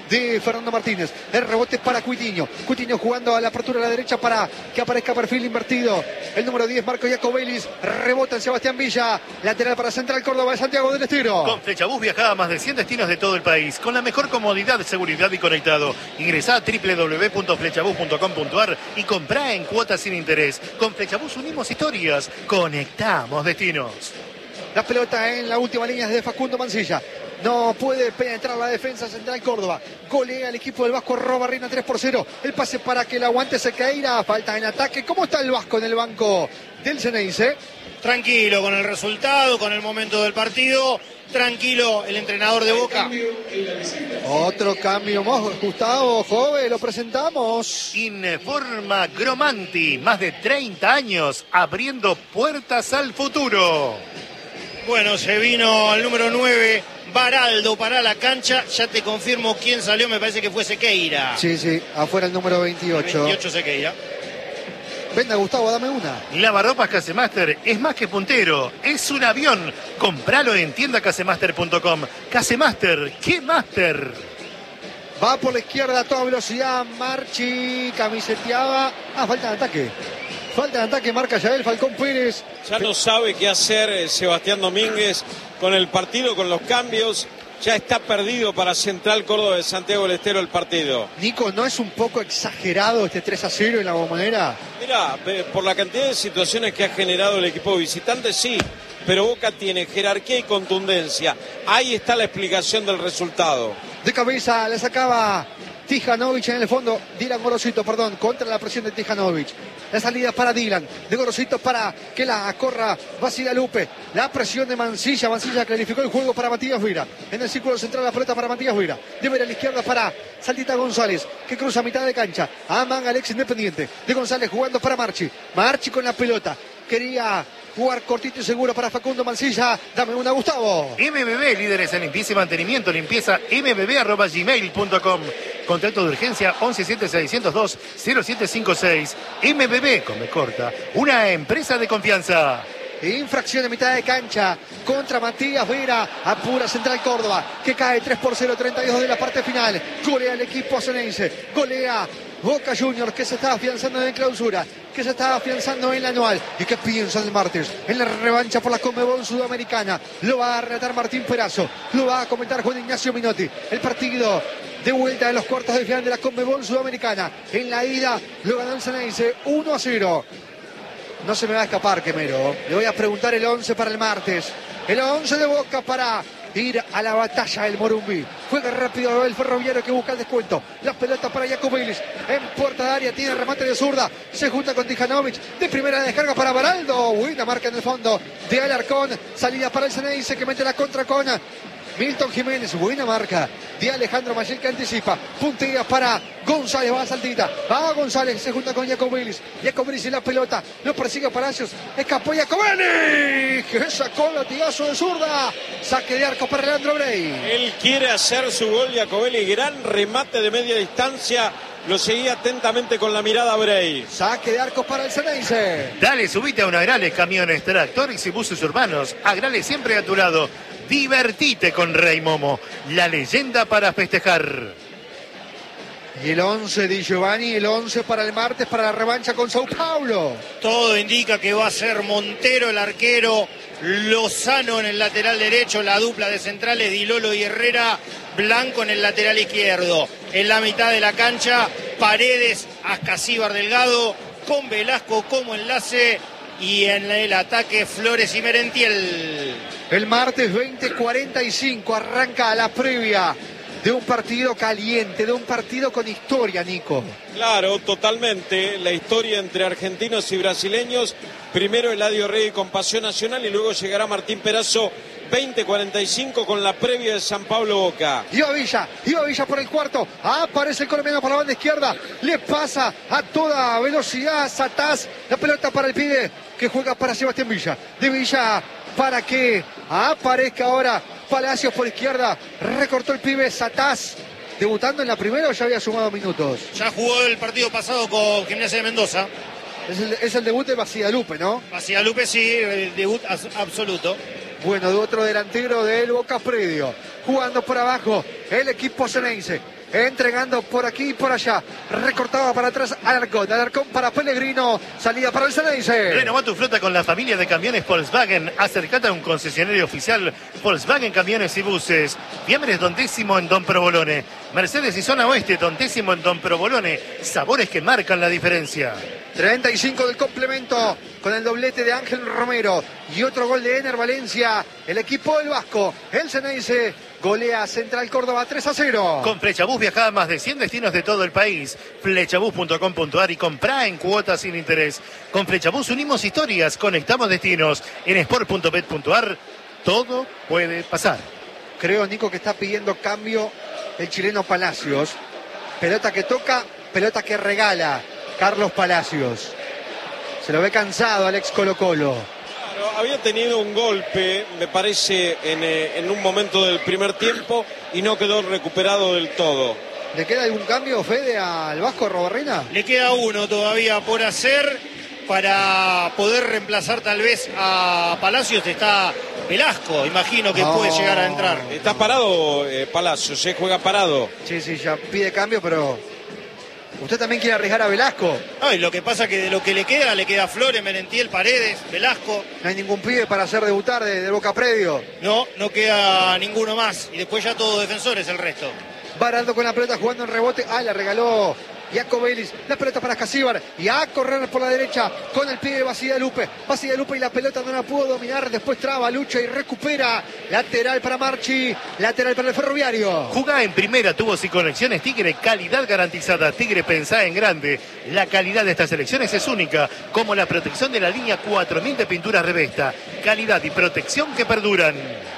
de Fernando Martínez. El rebote para Coutinho. Coutinho jugando a la apertura a la derecha para que aparezca perfil invertido. El número diez, Marco Jacobelis. Rebota en Sebastián Villa. Lateral para Central Córdoba de Santiago del Estero. Con Flechabús viaja a más de cien destinos de todo el país. Con la mejor comodidad, seguridad y conectado. Ingresá a doble u doble u doble u punto flechabús punto com punto a r y comprá en cuotas sin interés. Con Flechabús unimos historias. Conectamos destinos. La pelota en la última línea es de Facundo Mancilla. No puede penetrar la defensa Central Córdoba. Golea el equipo del Vasco Robarrena tres por cero. El pase para que el aguante Sequeira. Falta en ataque. ¿Cómo está el Vasco en el banco del Xeneize? Tranquilo con el resultado, con el momento del partido. Tranquilo el entrenador de Boca. Otro cambio más, Gustavo, joven, lo presentamos. Informa Gromanti. Más de treinta años abriendo puertas al futuro. Bueno, se vino al número nueve, Baraldo, para la cancha. Ya te confirmo quién salió, me parece que fue Sequeira. Sí, sí, afuera el número veintiocho. veintiocho Sequeira. Venga, Gustavo, dame una. Lavarropas Casemaster es más que puntero, es un avión. Compralo en tienda casemaster punto com. Casemaster, ¿qué master? Va por la izquierda a toda velocidad, Marchi, camiseteaba. Ah, falta de ataque. Falta de ataque, marca ya el Falcón Pérez. Ya no sabe qué hacer Sebastián Domínguez con el partido, con los cambios. Ya está perdido para Central Córdoba de Santiago del Estero el partido. Nico, ¿no es un poco exagerado este tres a cero en la Bombonera? Mira, por la cantidad de situaciones que ha generado el equipo visitante, sí. Pero Boca tiene jerarquía y contundencia. Ahí está la explicación del resultado. De cabeza le sacaba Tijanovic en el fondo. Dylan Gorosito, perdón, contra la presión de Tijanovic. La salida para Dylan, de Gorosito para que la corra Basigalupe. La presión de Mancilla, Mancilla clarificó el juego para Matías Vira. En el círculo central la pelota para Matías Vira. Debe ir a la izquierda para Saldita González, que cruza a mitad de cancha. Aman Alex Independiente. De González jugando para Marchi. Marchi con la pelota. Quería jugar cortito y seguro para Facundo Mancilla. Dame una, Gustavo. M B B, líderes en limpieza y mantenimiento. Limpieza m b b arroba gmail punto com. Contrato de urgencia once siete seiscientos dos cero siete cinco seis. M B B, con B corta, una empresa de confianza. Infracción de mitad de cancha contra Matías Vera. Apura Central Córdoba, que cae tres por cero, treinta y dos de la parte final. Golea el equipo Xeneize. Golea Boca Juniors, que se está afianzando en clausura, que se está afianzando en la anual. ¿Y qué piensa el martes? En la revancha por la Conmebol Sudamericana. Lo va a relatar Martín Perazo. Lo va a comentar Juan Ignacio Minotti. El partido de vuelta de los cuartos de final de la Conmebol Sudamericana. En la ida lo ganó el Xeneize uno a cero. No se me va a escapar, Quemero. Le voy a preguntar el once para el martes. El once de Boca para ir a la batalla del Morumbí. Juega rápido el Ferroviario, que busca el descuento. La pelota para Jacobelis. En puerta de área tiene remate de zurda. Se junta con Tijanovic. De primera descarga para Baraldo. Buena marca en el fondo de Alarcón. Salida para el Xeneize, que mete la contra con Milton Jiménez. Buena marca de Alejandro Mayel, que anticipa. Puntea para González. Va a Saltita. Va a González. Se junta con Jacobelis. Jacobelis y la pelota. Lo persigue Palacios. Escapó Jacobelis, que sacó el latigazo de zurda. Saque de arco para Leandro Brey. Él quiere hacer su gol, Jacobelis. Gran remate de media distancia. Lo seguía atentamente con la mirada Brey. Saque de arco para el Xeneize. Dale, subite a un Agrale, camiones, tractores y buses urbanos. Agrale siempre a tu lado. Divertite con Rey Momo, la leyenda para festejar. Y el once de Giovanni, el once para el martes, para la revancha con Sao Paulo. Todo indica que va a ser Montero el arquero, Lozano en el lateral derecho, la dupla de centrales Dilolo y Herrera, Blanco en el lateral izquierdo. En la mitad de la cancha, Paredes, Ascasíbar Delgado, con Velasco como enlace, y en el ataque Flores y Merentiel. El martes veinte cuarenta y cinco arranca la previa de un partido caliente, de un partido con historia, Nico. Claro, totalmente. La historia entre argentinos y brasileños. Primero Eladio Rey con Pasión Nacional y luego llegará Martín Perazo. veinte cuarenta y cinco con la previa de San Pablo Boca. Iba Villa, iba Villa por el cuarto. Aparece el colombiano por la banda izquierda. Le pasa a toda velocidad Satás. La pelota para el pibe que juega para Sebastián Villa. De Villa para que aparezca ahora Palacios por izquierda. Recortó el pibe Satás. ¿Debutando en la primera o ya había sumado minutos? Ya jugó el partido pasado con Gimnasia de Mendoza. Es el, es el debut de Basigalupe, ¿no? Basigalupe sí, el debut absoluto. Bueno, de otro delantero del Boca Predio. Jugando por abajo el equipo Xeneize. entregando por aquí y por allá. Recortaba para atrás Alarcón. Alarcón para Pellegrino. Salida para el Ceneice. Renová tu flota con la familia de camiones Volkswagen. Acercate a un concesionario oficial Volkswagen Camiones y Buses. Fiambres Don Décimo en Don Provolone. Mercedes y Zona Oeste Don Décimo en Don Provolone. Sabores que marcan la diferencia. treinta y cinco del complemento con el doblete de Ángel Romero y otro gol de Ener Valencia. El equipo del Vasco, el Ceneice, golea a Central Córdoba tres a cero. Con Flechabús viajá a más de cien destinos de todo el país. Flechabús punto com punto ar y comprá en cuotas sin interés. Con Flechabús unimos historias, conectamos destinos. En sport punto bet punto ar todo puede pasar. Creo, Nico, que está pidiendo cambio el chileno Palacios. Pelota que toca, pelota que regala Carlos Palacios. Se lo ve cansado al ex Colo Colo. Claro, había tenido un golpe, me parece, en, eh, en un momento del primer tiempo y no quedó recuperado del todo. ¿Le queda algún cambio, Fede, al Vasco Robarrena? Le queda uno todavía por hacer para poder reemplazar tal vez a Palacios. Está Velasco, imagino que No. puede llegar a entrar. Está parado eh, Palacios, se juega parado. Sí, sí, ya pide cambio, pero... ¿Usted también quiere arriesgar a Velasco? No, y lo que pasa que de lo que le queda, le queda Flores, Merentiel, Paredes, Velasco. No hay ningún pibe para hacer debutar de, de Boca Predio. No, no queda ninguno más. Y después ya todos defensores el resto. Baraldo con la pelota jugando en rebote. Ah, la regaló Jaco Vélez. La pelota para Casíbar. Y a correr por la derecha con el pie de Basigalupe. Basigalupe y la pelota no la pudo dominar. Después traba, lucha y recupera. Lateral para Marchi. Lateral para el Ferroviario. Jugá en primera, tubos y conexiones Tigre, calidad garantizada. Tigre, pensá en grande. La calidad de estas elecciones es única, como la protección de la línea cuatro mil de pinturas Revesta. Calidad y protección que perduran.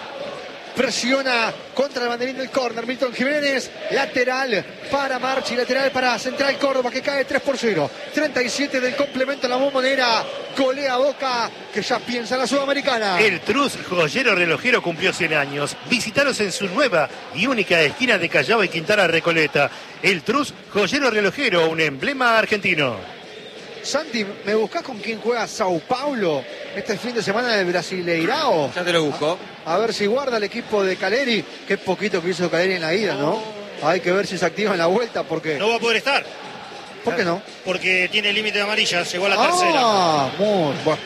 Presiona contra el banderín del córner Milton Jiménez, lateral para Marchi, lateral para Central Córdoba que cae tres por cero, treinta y siete del complemento, la Bombonera golea Boca que ya piensa en la Sudamericana. El Truz Joyero Relojero cumplió cien años. Visitaros en su nueva y única esquina de Callao y Quintana Recoleta. El Truz Joyero Relojero, un emblema argentino. Santi, ¿me buscás con quién juega Sao Paulo este fin de semana del Brasileirao? Ya te lo busco. A, a ver si guarda el equipo de Caleri. Qué poquito que hizo Caleri en la ida, ¿no? Hay que ver si se activa en la vuelta porque... No va a poder estar. ¿Por qué no? Porque tiene límite de amarilla, llegó a la Ah, tercera. muy bueno.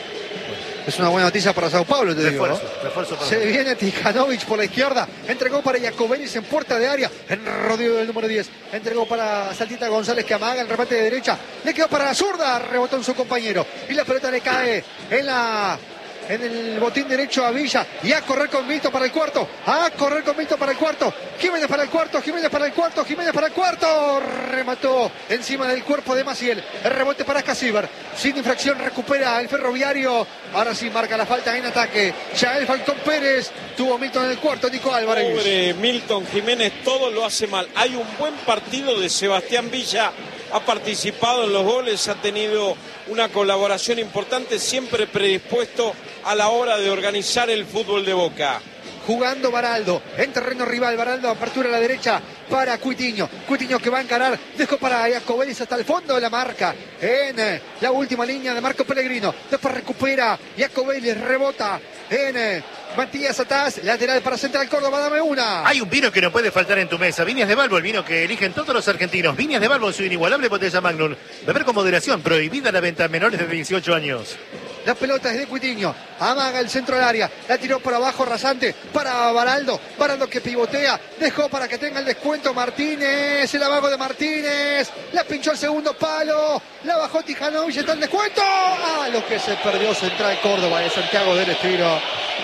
Es una buena noticia para Sao Paulo, te digo. Refuerzo, ¿no? refuerzo para Se viene Tijanovic por la izquierda. Entregó para Jacobelis en puerta de área. En rodeo del número diez. Entregó para Saltita González que amaga el remate de derecha. Le quedó para la zurda. Rebotó en su compañero. Y la pelota le cae en la... en el botín derecho a Villa. Y a correr con Milton para el cuarto. A correr con Milton para el cuarto. Jiménez para el cuarto. Jiménez para el cuarto. Jiménez para el cuarto. Remató encima del cuerpo de Maciel. El rebote para Casíbar. Sin infracción recupera el Ferroviario. Ahora sí marca la falta en ataque. Ya el Falcón Pérez. Tuvo Milton en el cuarto. Nico Álvarez. Pobre Milton Jiménez, todo lo hace mal. Hay un buen partido de Sebastián Villa. Ha participado en los goles, ha tenido una colaboración importante, siempre predispuesto a la hora de organizar el fútbol de Boca. Jugando Baraldo, en terreno rival, Baraldo, apertura a la derecha para Cuitiño. Cuitiño que va a encarar, dejó para Jacobelis hasta el fondo de la marca. En eh, la última línea de Marco Pellegrino. Después recupera Jacobelis, rebota en eh, Matías Atás, lateral para Central Córdoba, dame una. Hay un vino que no puede faltar en tu mesa. Viñas de Balbo, el vino que eligen todos los argentinos. Viñas de Balbo, su inigualable botella Magnum. Beber con moderación, prohibida la venta a menores de dieciocho años. La pelota es de Cuitiño, amaga el centro del área, la tiró por abajo rasante para Baraldo, Baraldo que pivotea, dejó para que tenga el descuento Martínez, el amago de Martínez, la pinchó el segundo palo, la bajó Tijanovic, está el descuento. Ah, lo que se perdió Central Córdoba de Santiago del Estero.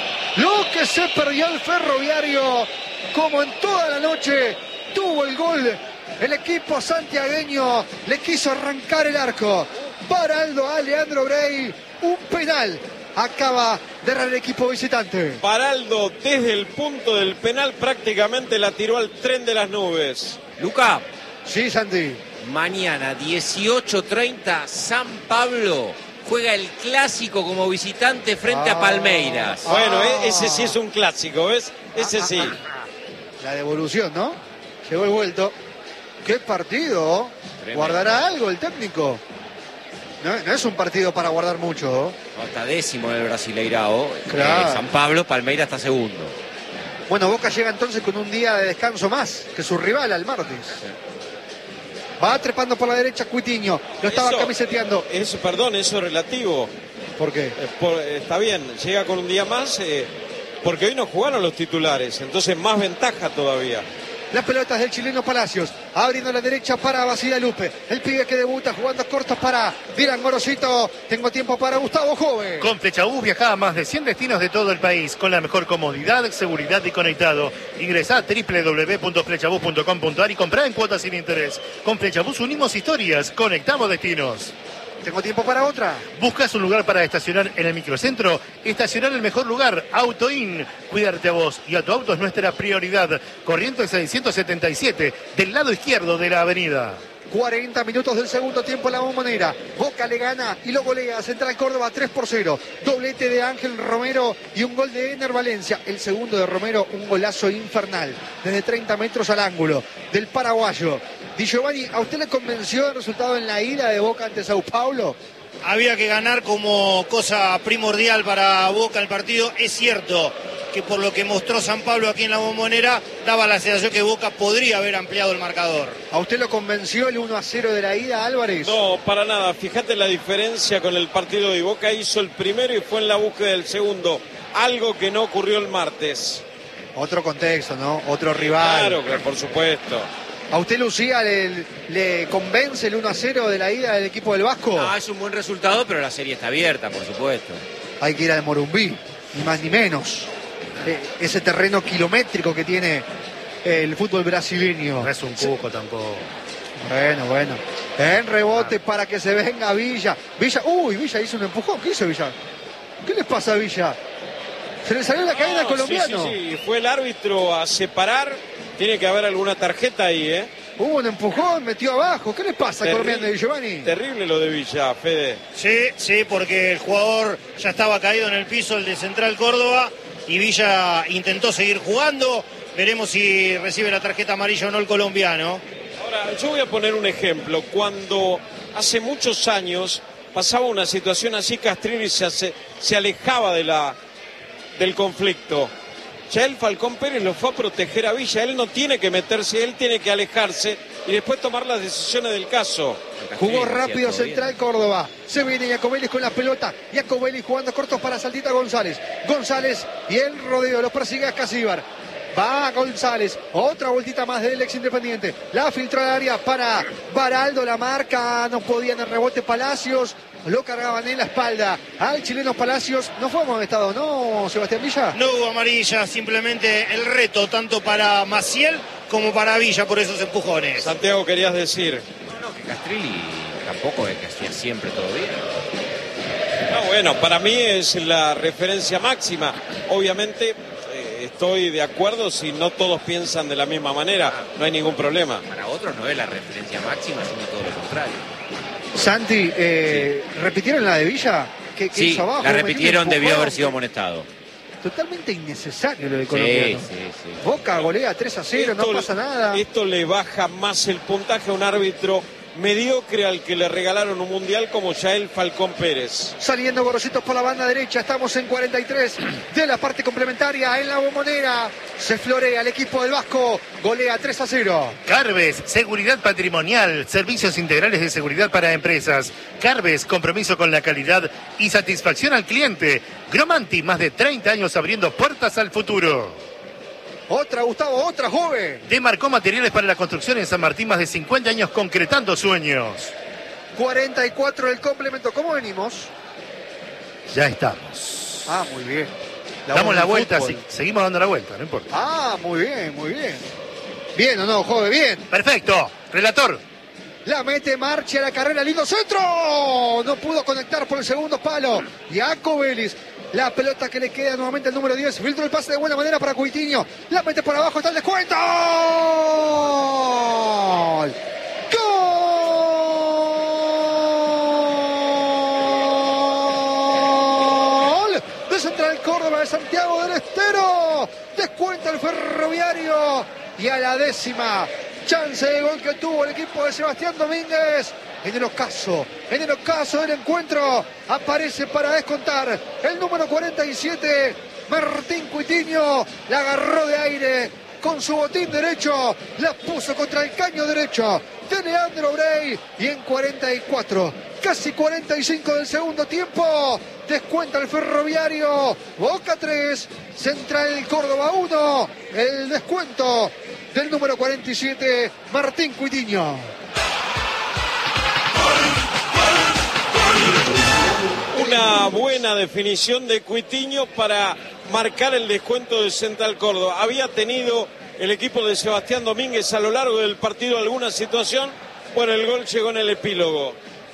Lo que se perdió el Ferroviario, como en toda la noche, tuvo el gol. El equipo santiagueño le quiso arrancar el arco. Baraldo a Leandro Brey, un penal. Acaba de errar el equipo visitante. Baraldo desde el punto del penal prácticamente la tiró al tren de las nubes. Luca. Sí, Santi. Mañana, dieciocho treinta, San Pablo juega el clásico como visitante frente ah, a Palmeiras. Ah, Bueno, eh, ese sí es un clásico, ¿ves? Ese sí. La devolución, ¿no? Llegó el vuelto. ¡Qué partido! Tremendo. ¿Guardará algo el técnico? No, no es un partido para guardar mucho. No, está décimo en el Brasileirao. Claro. Eh, San Pablo, Palmeiras está segundo. Bueno, Boca llega entonces con un día de descanso más que su rival al martes. Va trepando por la derecha Coutinho, lo estaba Eso- camiseteando. Eso, perdón, eso es relativo. ¿Por qué? Eh, por- eh, está bien, llega con un día más, eh, porque hoy no jugaron los titulares, entonces más ventaja todavía. Las pelotas del chileno Palacios, abriendo la derecha para Basile Lupe. El pibe que debuta jugando cortos para Dylan Gorosito. Tengo tiempo para Gustavo Jove. Con Flechabús viaja a más de cien destinos de todo el país con la mejor comodidad, seguridad y conectado. Ingresá a doble u doble u doble u punto flechabús punto com punto a r y comprá en cuotas sin interés. Con Flechabús unimos historias, conectamos destinos. Tengo tiempo para otra. ¿Buscas un lugar para estacionar en el microcentro? Estacionar el mejor lugar, AutoIn. Cuidarte a vos y a tu auto es nuestra prioridad. Corrientes seiscientos setenta y siete, del lado izquierdo de la avenida. cuarenta minutos del segundo tiempo en la Bombonera. Boca le gana y lo golea. Central Córdoba tres por cero. Doblete de Ángel Romero y un gol de Ener Valencia. El segundo de Romero, un golazo infernal. Desde treinta metros al ángulo del paraguayo. Di Giovanni, ¿a usted le convenció el resultado en la ida de Boca ante Sao Paulo? Había que ganar como cosa primordial para Boca el partido. Es cierto que por lo que mostró San Pablo aquí en la Bombonera, daba la sensación que Boca podría haber ampliado el marcador. ¿A usted lo convenció el uno a cero de la ida, Álvarez? No, para nada. Fíjate la diferencia con el partido de Boca. Hizo el primero y fue en la búsqueda del segundo. Algo que no ocurrió el martes. Otro contexto, ¿no? Otro rival. Claro, que por supuesto. ¿A usted, Lucía, le, le convence el uno a cero de la ida del equipo del Vasco? No, es un buen resultado, pero la serie está abierta, por supuesto. Hay que ir al Morumbí, ni más ni menos. Eh, ese terreno kilométrico que tiene el fútbol brasileño. No es un cuco tampoco. Bueno, bueno. En rebote para que se venga Villa. Villa, uy, Villa hizo un empujón. ¿Qué hizo Villa? ¿Qué les pasa a Villa? Se le salió la cadena al No, colombiano. Sí, sí, sí. Fue el árbitro a separar. Tiene que haber alguna tarjeta ahí, ¿eh? Hubo un empujón, metió abajo. ¿Qué les pasa al Terri- colombiano de Giovanni? Terrible lo de Villa, Fede. Sí, sí, porque el jugador ya estaba caído en el piso, el de Central Córdoba, y Villa intentó seguir jugando. Veremos si recibe la tarjeta amarilla o no el colombiano. Ahora, yo voy a poner un ejemplo. Cuando hace muchos años pasaba una situación así, Castrilli se, hace- se alejaba de la, del conflicto. Ya el Falcón Pérez lo fue a proteger a Villa. Él no tiene que meterse, él tiene que alejarse y después tomar las decisiones del caso. Jugó rápido Central Córdoba. Se viene Iacobelis con la pelota. Iacobelis jugando cortos para Saldita González. González y el rodeo. Los persigue a Casíbar. Va González. Otra vueltita más del ex Independiente. La filtró al área para Baraldo. La marca. No podía en el rebote Palacios. Lo cargaban en la espalda al chileno Palacios. No fue amonestado, ¿no, Sebastián Villa? No hubo amarilla, simplemente el reto tanto para Maciel como para Villa por esos empujones. Santiago, querías decir. No, no, que Castrilli tampoco es que hacía siempre todo bien. No, bueno, para mí es la referencia máxima. Obviamente eh, estoy de acuerdo si no todos piensan de la misma manera. No hay ningún problema. Para otros no es la referencia máxima, sino todo lo contrario. Santi, eh, ¿repitieron la de Villa? ¿Qué, qué Sí, hizo abajo? la Metió un repitieron, debió empujón. haber sido amonestado. Totalmente innecesario lo de Sí, colombiano. sí, sí. Boca golea tres a cero, no Esto- pasa nada. Esto le baja más el puntaje a un árbitro mediocre al que le regalaron un mundial como Yael Falcón Pérez. Saliendo Gorositos por la banda derecha, estamos en cuarenta y tres de la parte complementaria en la Bombonera. Se florea el equipo del Vasco, golea tres a cero. Carves, seguridad patrimonial, servicios integrales de seguridad para empresas. Carves, compromiso con la calidad y satisfacción al cliente. Gromanti, más de treinta años abriendo puertas al futuro. Otra, Gustavo, otra, joven. Demarcó materiales para la construcción en San Martín, más de cincuenta años concretando sueños. cuarenta y cuatro del complemento. ¿Cómo venimos? Ya estamos. Ah, muy bien. Damos la vuelta, fútbol. sí, seguimos dando la vuelta, no importa. Ah, muy bien, muy bien. Bien o no, joven, bien. Perfecto, relator. La mete, marcha la carrera, lindo centro. No pudo conectar por el segundo palo. Iacobelis. La pelota que le queda nuevamente al número diez. Filtró el pase de buena manera para Coutinho. La mete por abajo, está el descuento. ¡Gol! ¡Gol! De Central Córdoba, de Santiago del Estero. Descuenta el Ferroviario. Y a la décima chance de gol que tuvo el equipo de Sebastián Domínguez, en el ocaso, en el ocaso del encuentro, aparece para descontar el número cuarenta y siete, Martín Cuitiño, la agarró de aire con su botín derecho, la puso contra el caño derecho de Leandro Brey, y en cuarenta y cuatro, casi cuarenta y cinco del segundo tiempo, descuenta el Ferroviario. Boca tres, Central Córdoba uno, el descuento del número cuarenta y siete, Martín Cuitiño. Una buena definición de Cuitiño para marcar el descuento de Central Córdoba. Había tenido el equipo de Sebastián Domínguez a lo largo del partido alguna situación. Bueno, el gol llegó en el epílogo.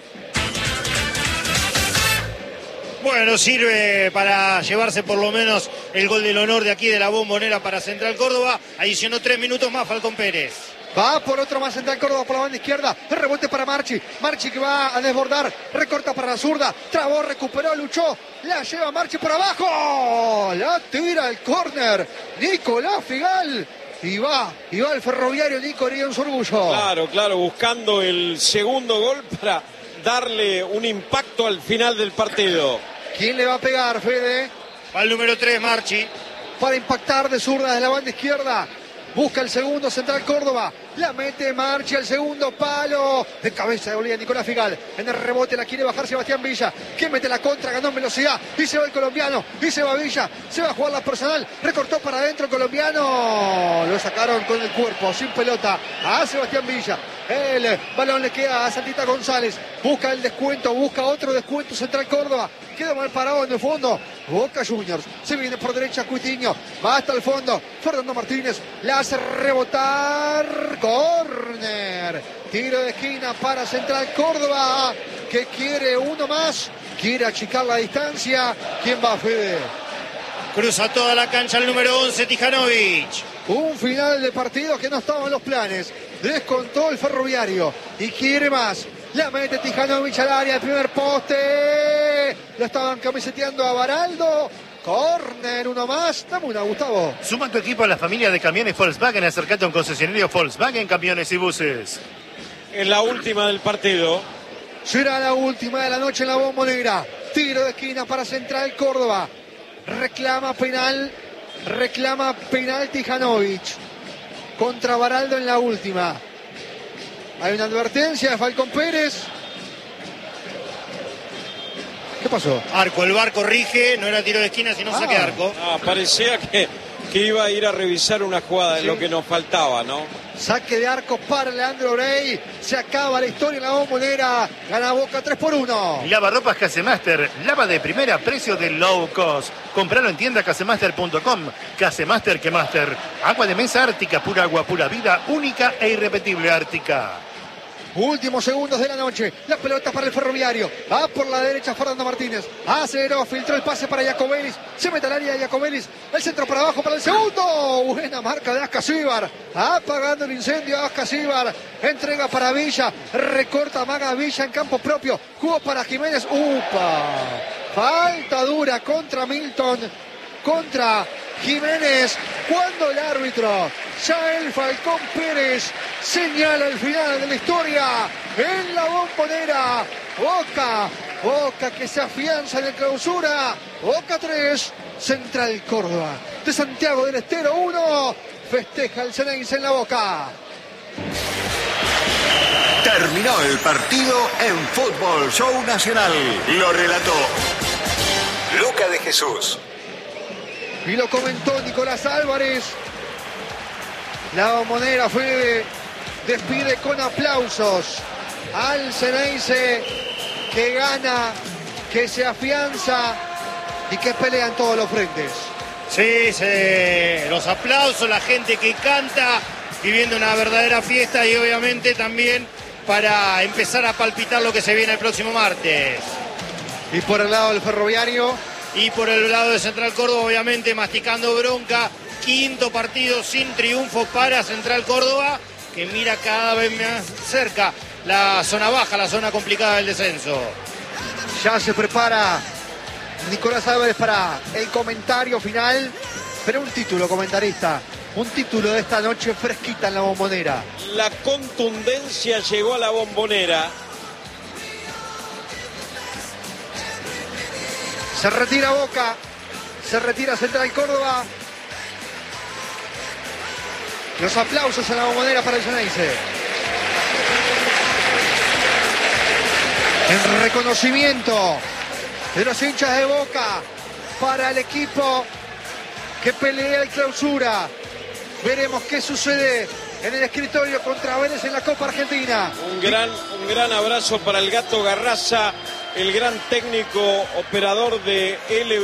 Bueno, sirve para llevarse por lo menos el gol del honor de aquí de la Bombonera para Central Córdoba. Adicionó tres minutos más Falcón Pérez. Va por otro más Central Córdoba por la banda izquierda. El rebote para Marchi. Marchi que va a desbordar. Recorta para la zurda. Trabó, recuperó, luchó. La lleva Marchi por abajo. La tira el córner. Nicolás Figal. Y va, y va el Ferroviario Nico en su orgullo. Claro, claro, buscando el segundo gol para darle un impacto al final del partido. ¿Quién le va a pegar, Fede? Va el número tres, Marchi. Para impactar de zurda desde la banda izquierda. Busca el segundo Central Córdoba. La mete Marchi al segundo palo. De cabeza de Bolivia Nicolás Figal. En el rebote la quiere bajar Sebastián Villa. Que mete la contra, ganó en velocidad. Y se va el colombiano. Y se va Villa. Se va a jugar la personal. Recortó para adentro el colombiano. Lo sacaron con el cuerpo, sin pelota. A Sebastián Villa. El balón le queda a Santita González. Busca el descuento. Busca otro descuento Central Córdoba. Queda mal parado en el fondo. Boca Juniors. Se viene por derecha Cuitiño. Va hasta el fondo. Fernando Martínez. La hace rebotar. Córner. Tiro de esquina para Central Córdoba. Que quiere uno más. Quiere achicar la distancia. ¿Quién va, Fede? Cruza toda la cancha el número once, Tijanovic. Un final de partido que no estaba en los planes. Descontó el Ferroviario. Y quiere más. La mete Tijanovic al área, el primer poste. Lo estaban camiseteando a Baraldo. Córner, uno más. Dame una, Gustavo. Suma tu equipo a la familia de camiones Volkswagen. Acercate a un concesionario Volkswagen, camiones y buses. En la última del partido. Será la última de la noche en la Bombonera. Tiro de esquina para Central Córdoba. Reclama penal. Reclama penal Tijanovic. Contra Baraldo en la última. Hay una advertencia de Falcón Pérez. ¿Qué pasó? Arco, el VAR corrige, no era tiro de esquina, sino ah. saque de arco. Ah, parecía que, que iba a ir a revisar una jugada, sí. Lo que nos faltaba, ¿no? Saque de arco para Leandro Brey. Se acaba la historia en la Bombonera. Gana Boca tres por uno. Lavarropas Casemaster. Lava de primera, precio de low cost. Compralo en tienda casemaster punto com. Casemaster que Master. Agua de mesa Ártica. Pura agua, pura vida. Única e irrepetible Ártica. Últimos segundos de la noche. La pelota para el Ferroviario. Va por la derecha Fernando Martínez. Aceleró, filtró el pase para Jacobelis. Se mete al área de Jacobelis. El centro para abajo para el segundo. Buena marca de Ascasíbar. Apagando el incendio Ascasíbar. Entrega para Villa. Recorta Maga Villa en campo propio. Jugó para Jiménez. ¡Upa! Falta dura contra Milton. Contra Jiménez, cuando el árbitro, Yael Falcón Pérez, señala el final de la historia en la Bombonera. Boca, Boca que se afianza en la clausura. Boca tres, Central Córdoba de Santiago del Estero uno. Festeja el Ceneice en la Boca. Terminó el partido en Fútbol Show Nacional. Lo relató Luca de Jesús. Y lo comentó Nicolás Álvarez. La Bombonera fue despide con aplausos al Ceneice, que gana, que se afianza y que pelea en todos los frentes. Sí, sí, los aplausos, la gente que canta, viviendo una verdadera fiesta, y obviamente también para empezar a palpitar lo que se viene el próximo martes. Y por el lado del Ferroviario... Y por el lado de Central Córdoba, obviamente, masticando bronca. Quinto partido sin triunfo para Central Córdoba, que mira cada vez más cerca la zona baja, la zona complicada del descenso. Ya se prepara Nicolás Álvarez para el comentario final. Pero un título, comentarista. Un título de esta noche fresquita en la Bombonera. La contundencia llegó a la Bombonera. Se retira Boca. Se retira Central Córdoba. Los aplausos en la bombonera para el Ceneice. En reconocimiento de los hinchas de Boca para el equipo que pelea el Clausura. Veremos qué sucede en el escritorio contra Vélez en la Copa Argentina. Un gran, un gran abrazo para el Gato Garraza, el gran técnico operador de L B.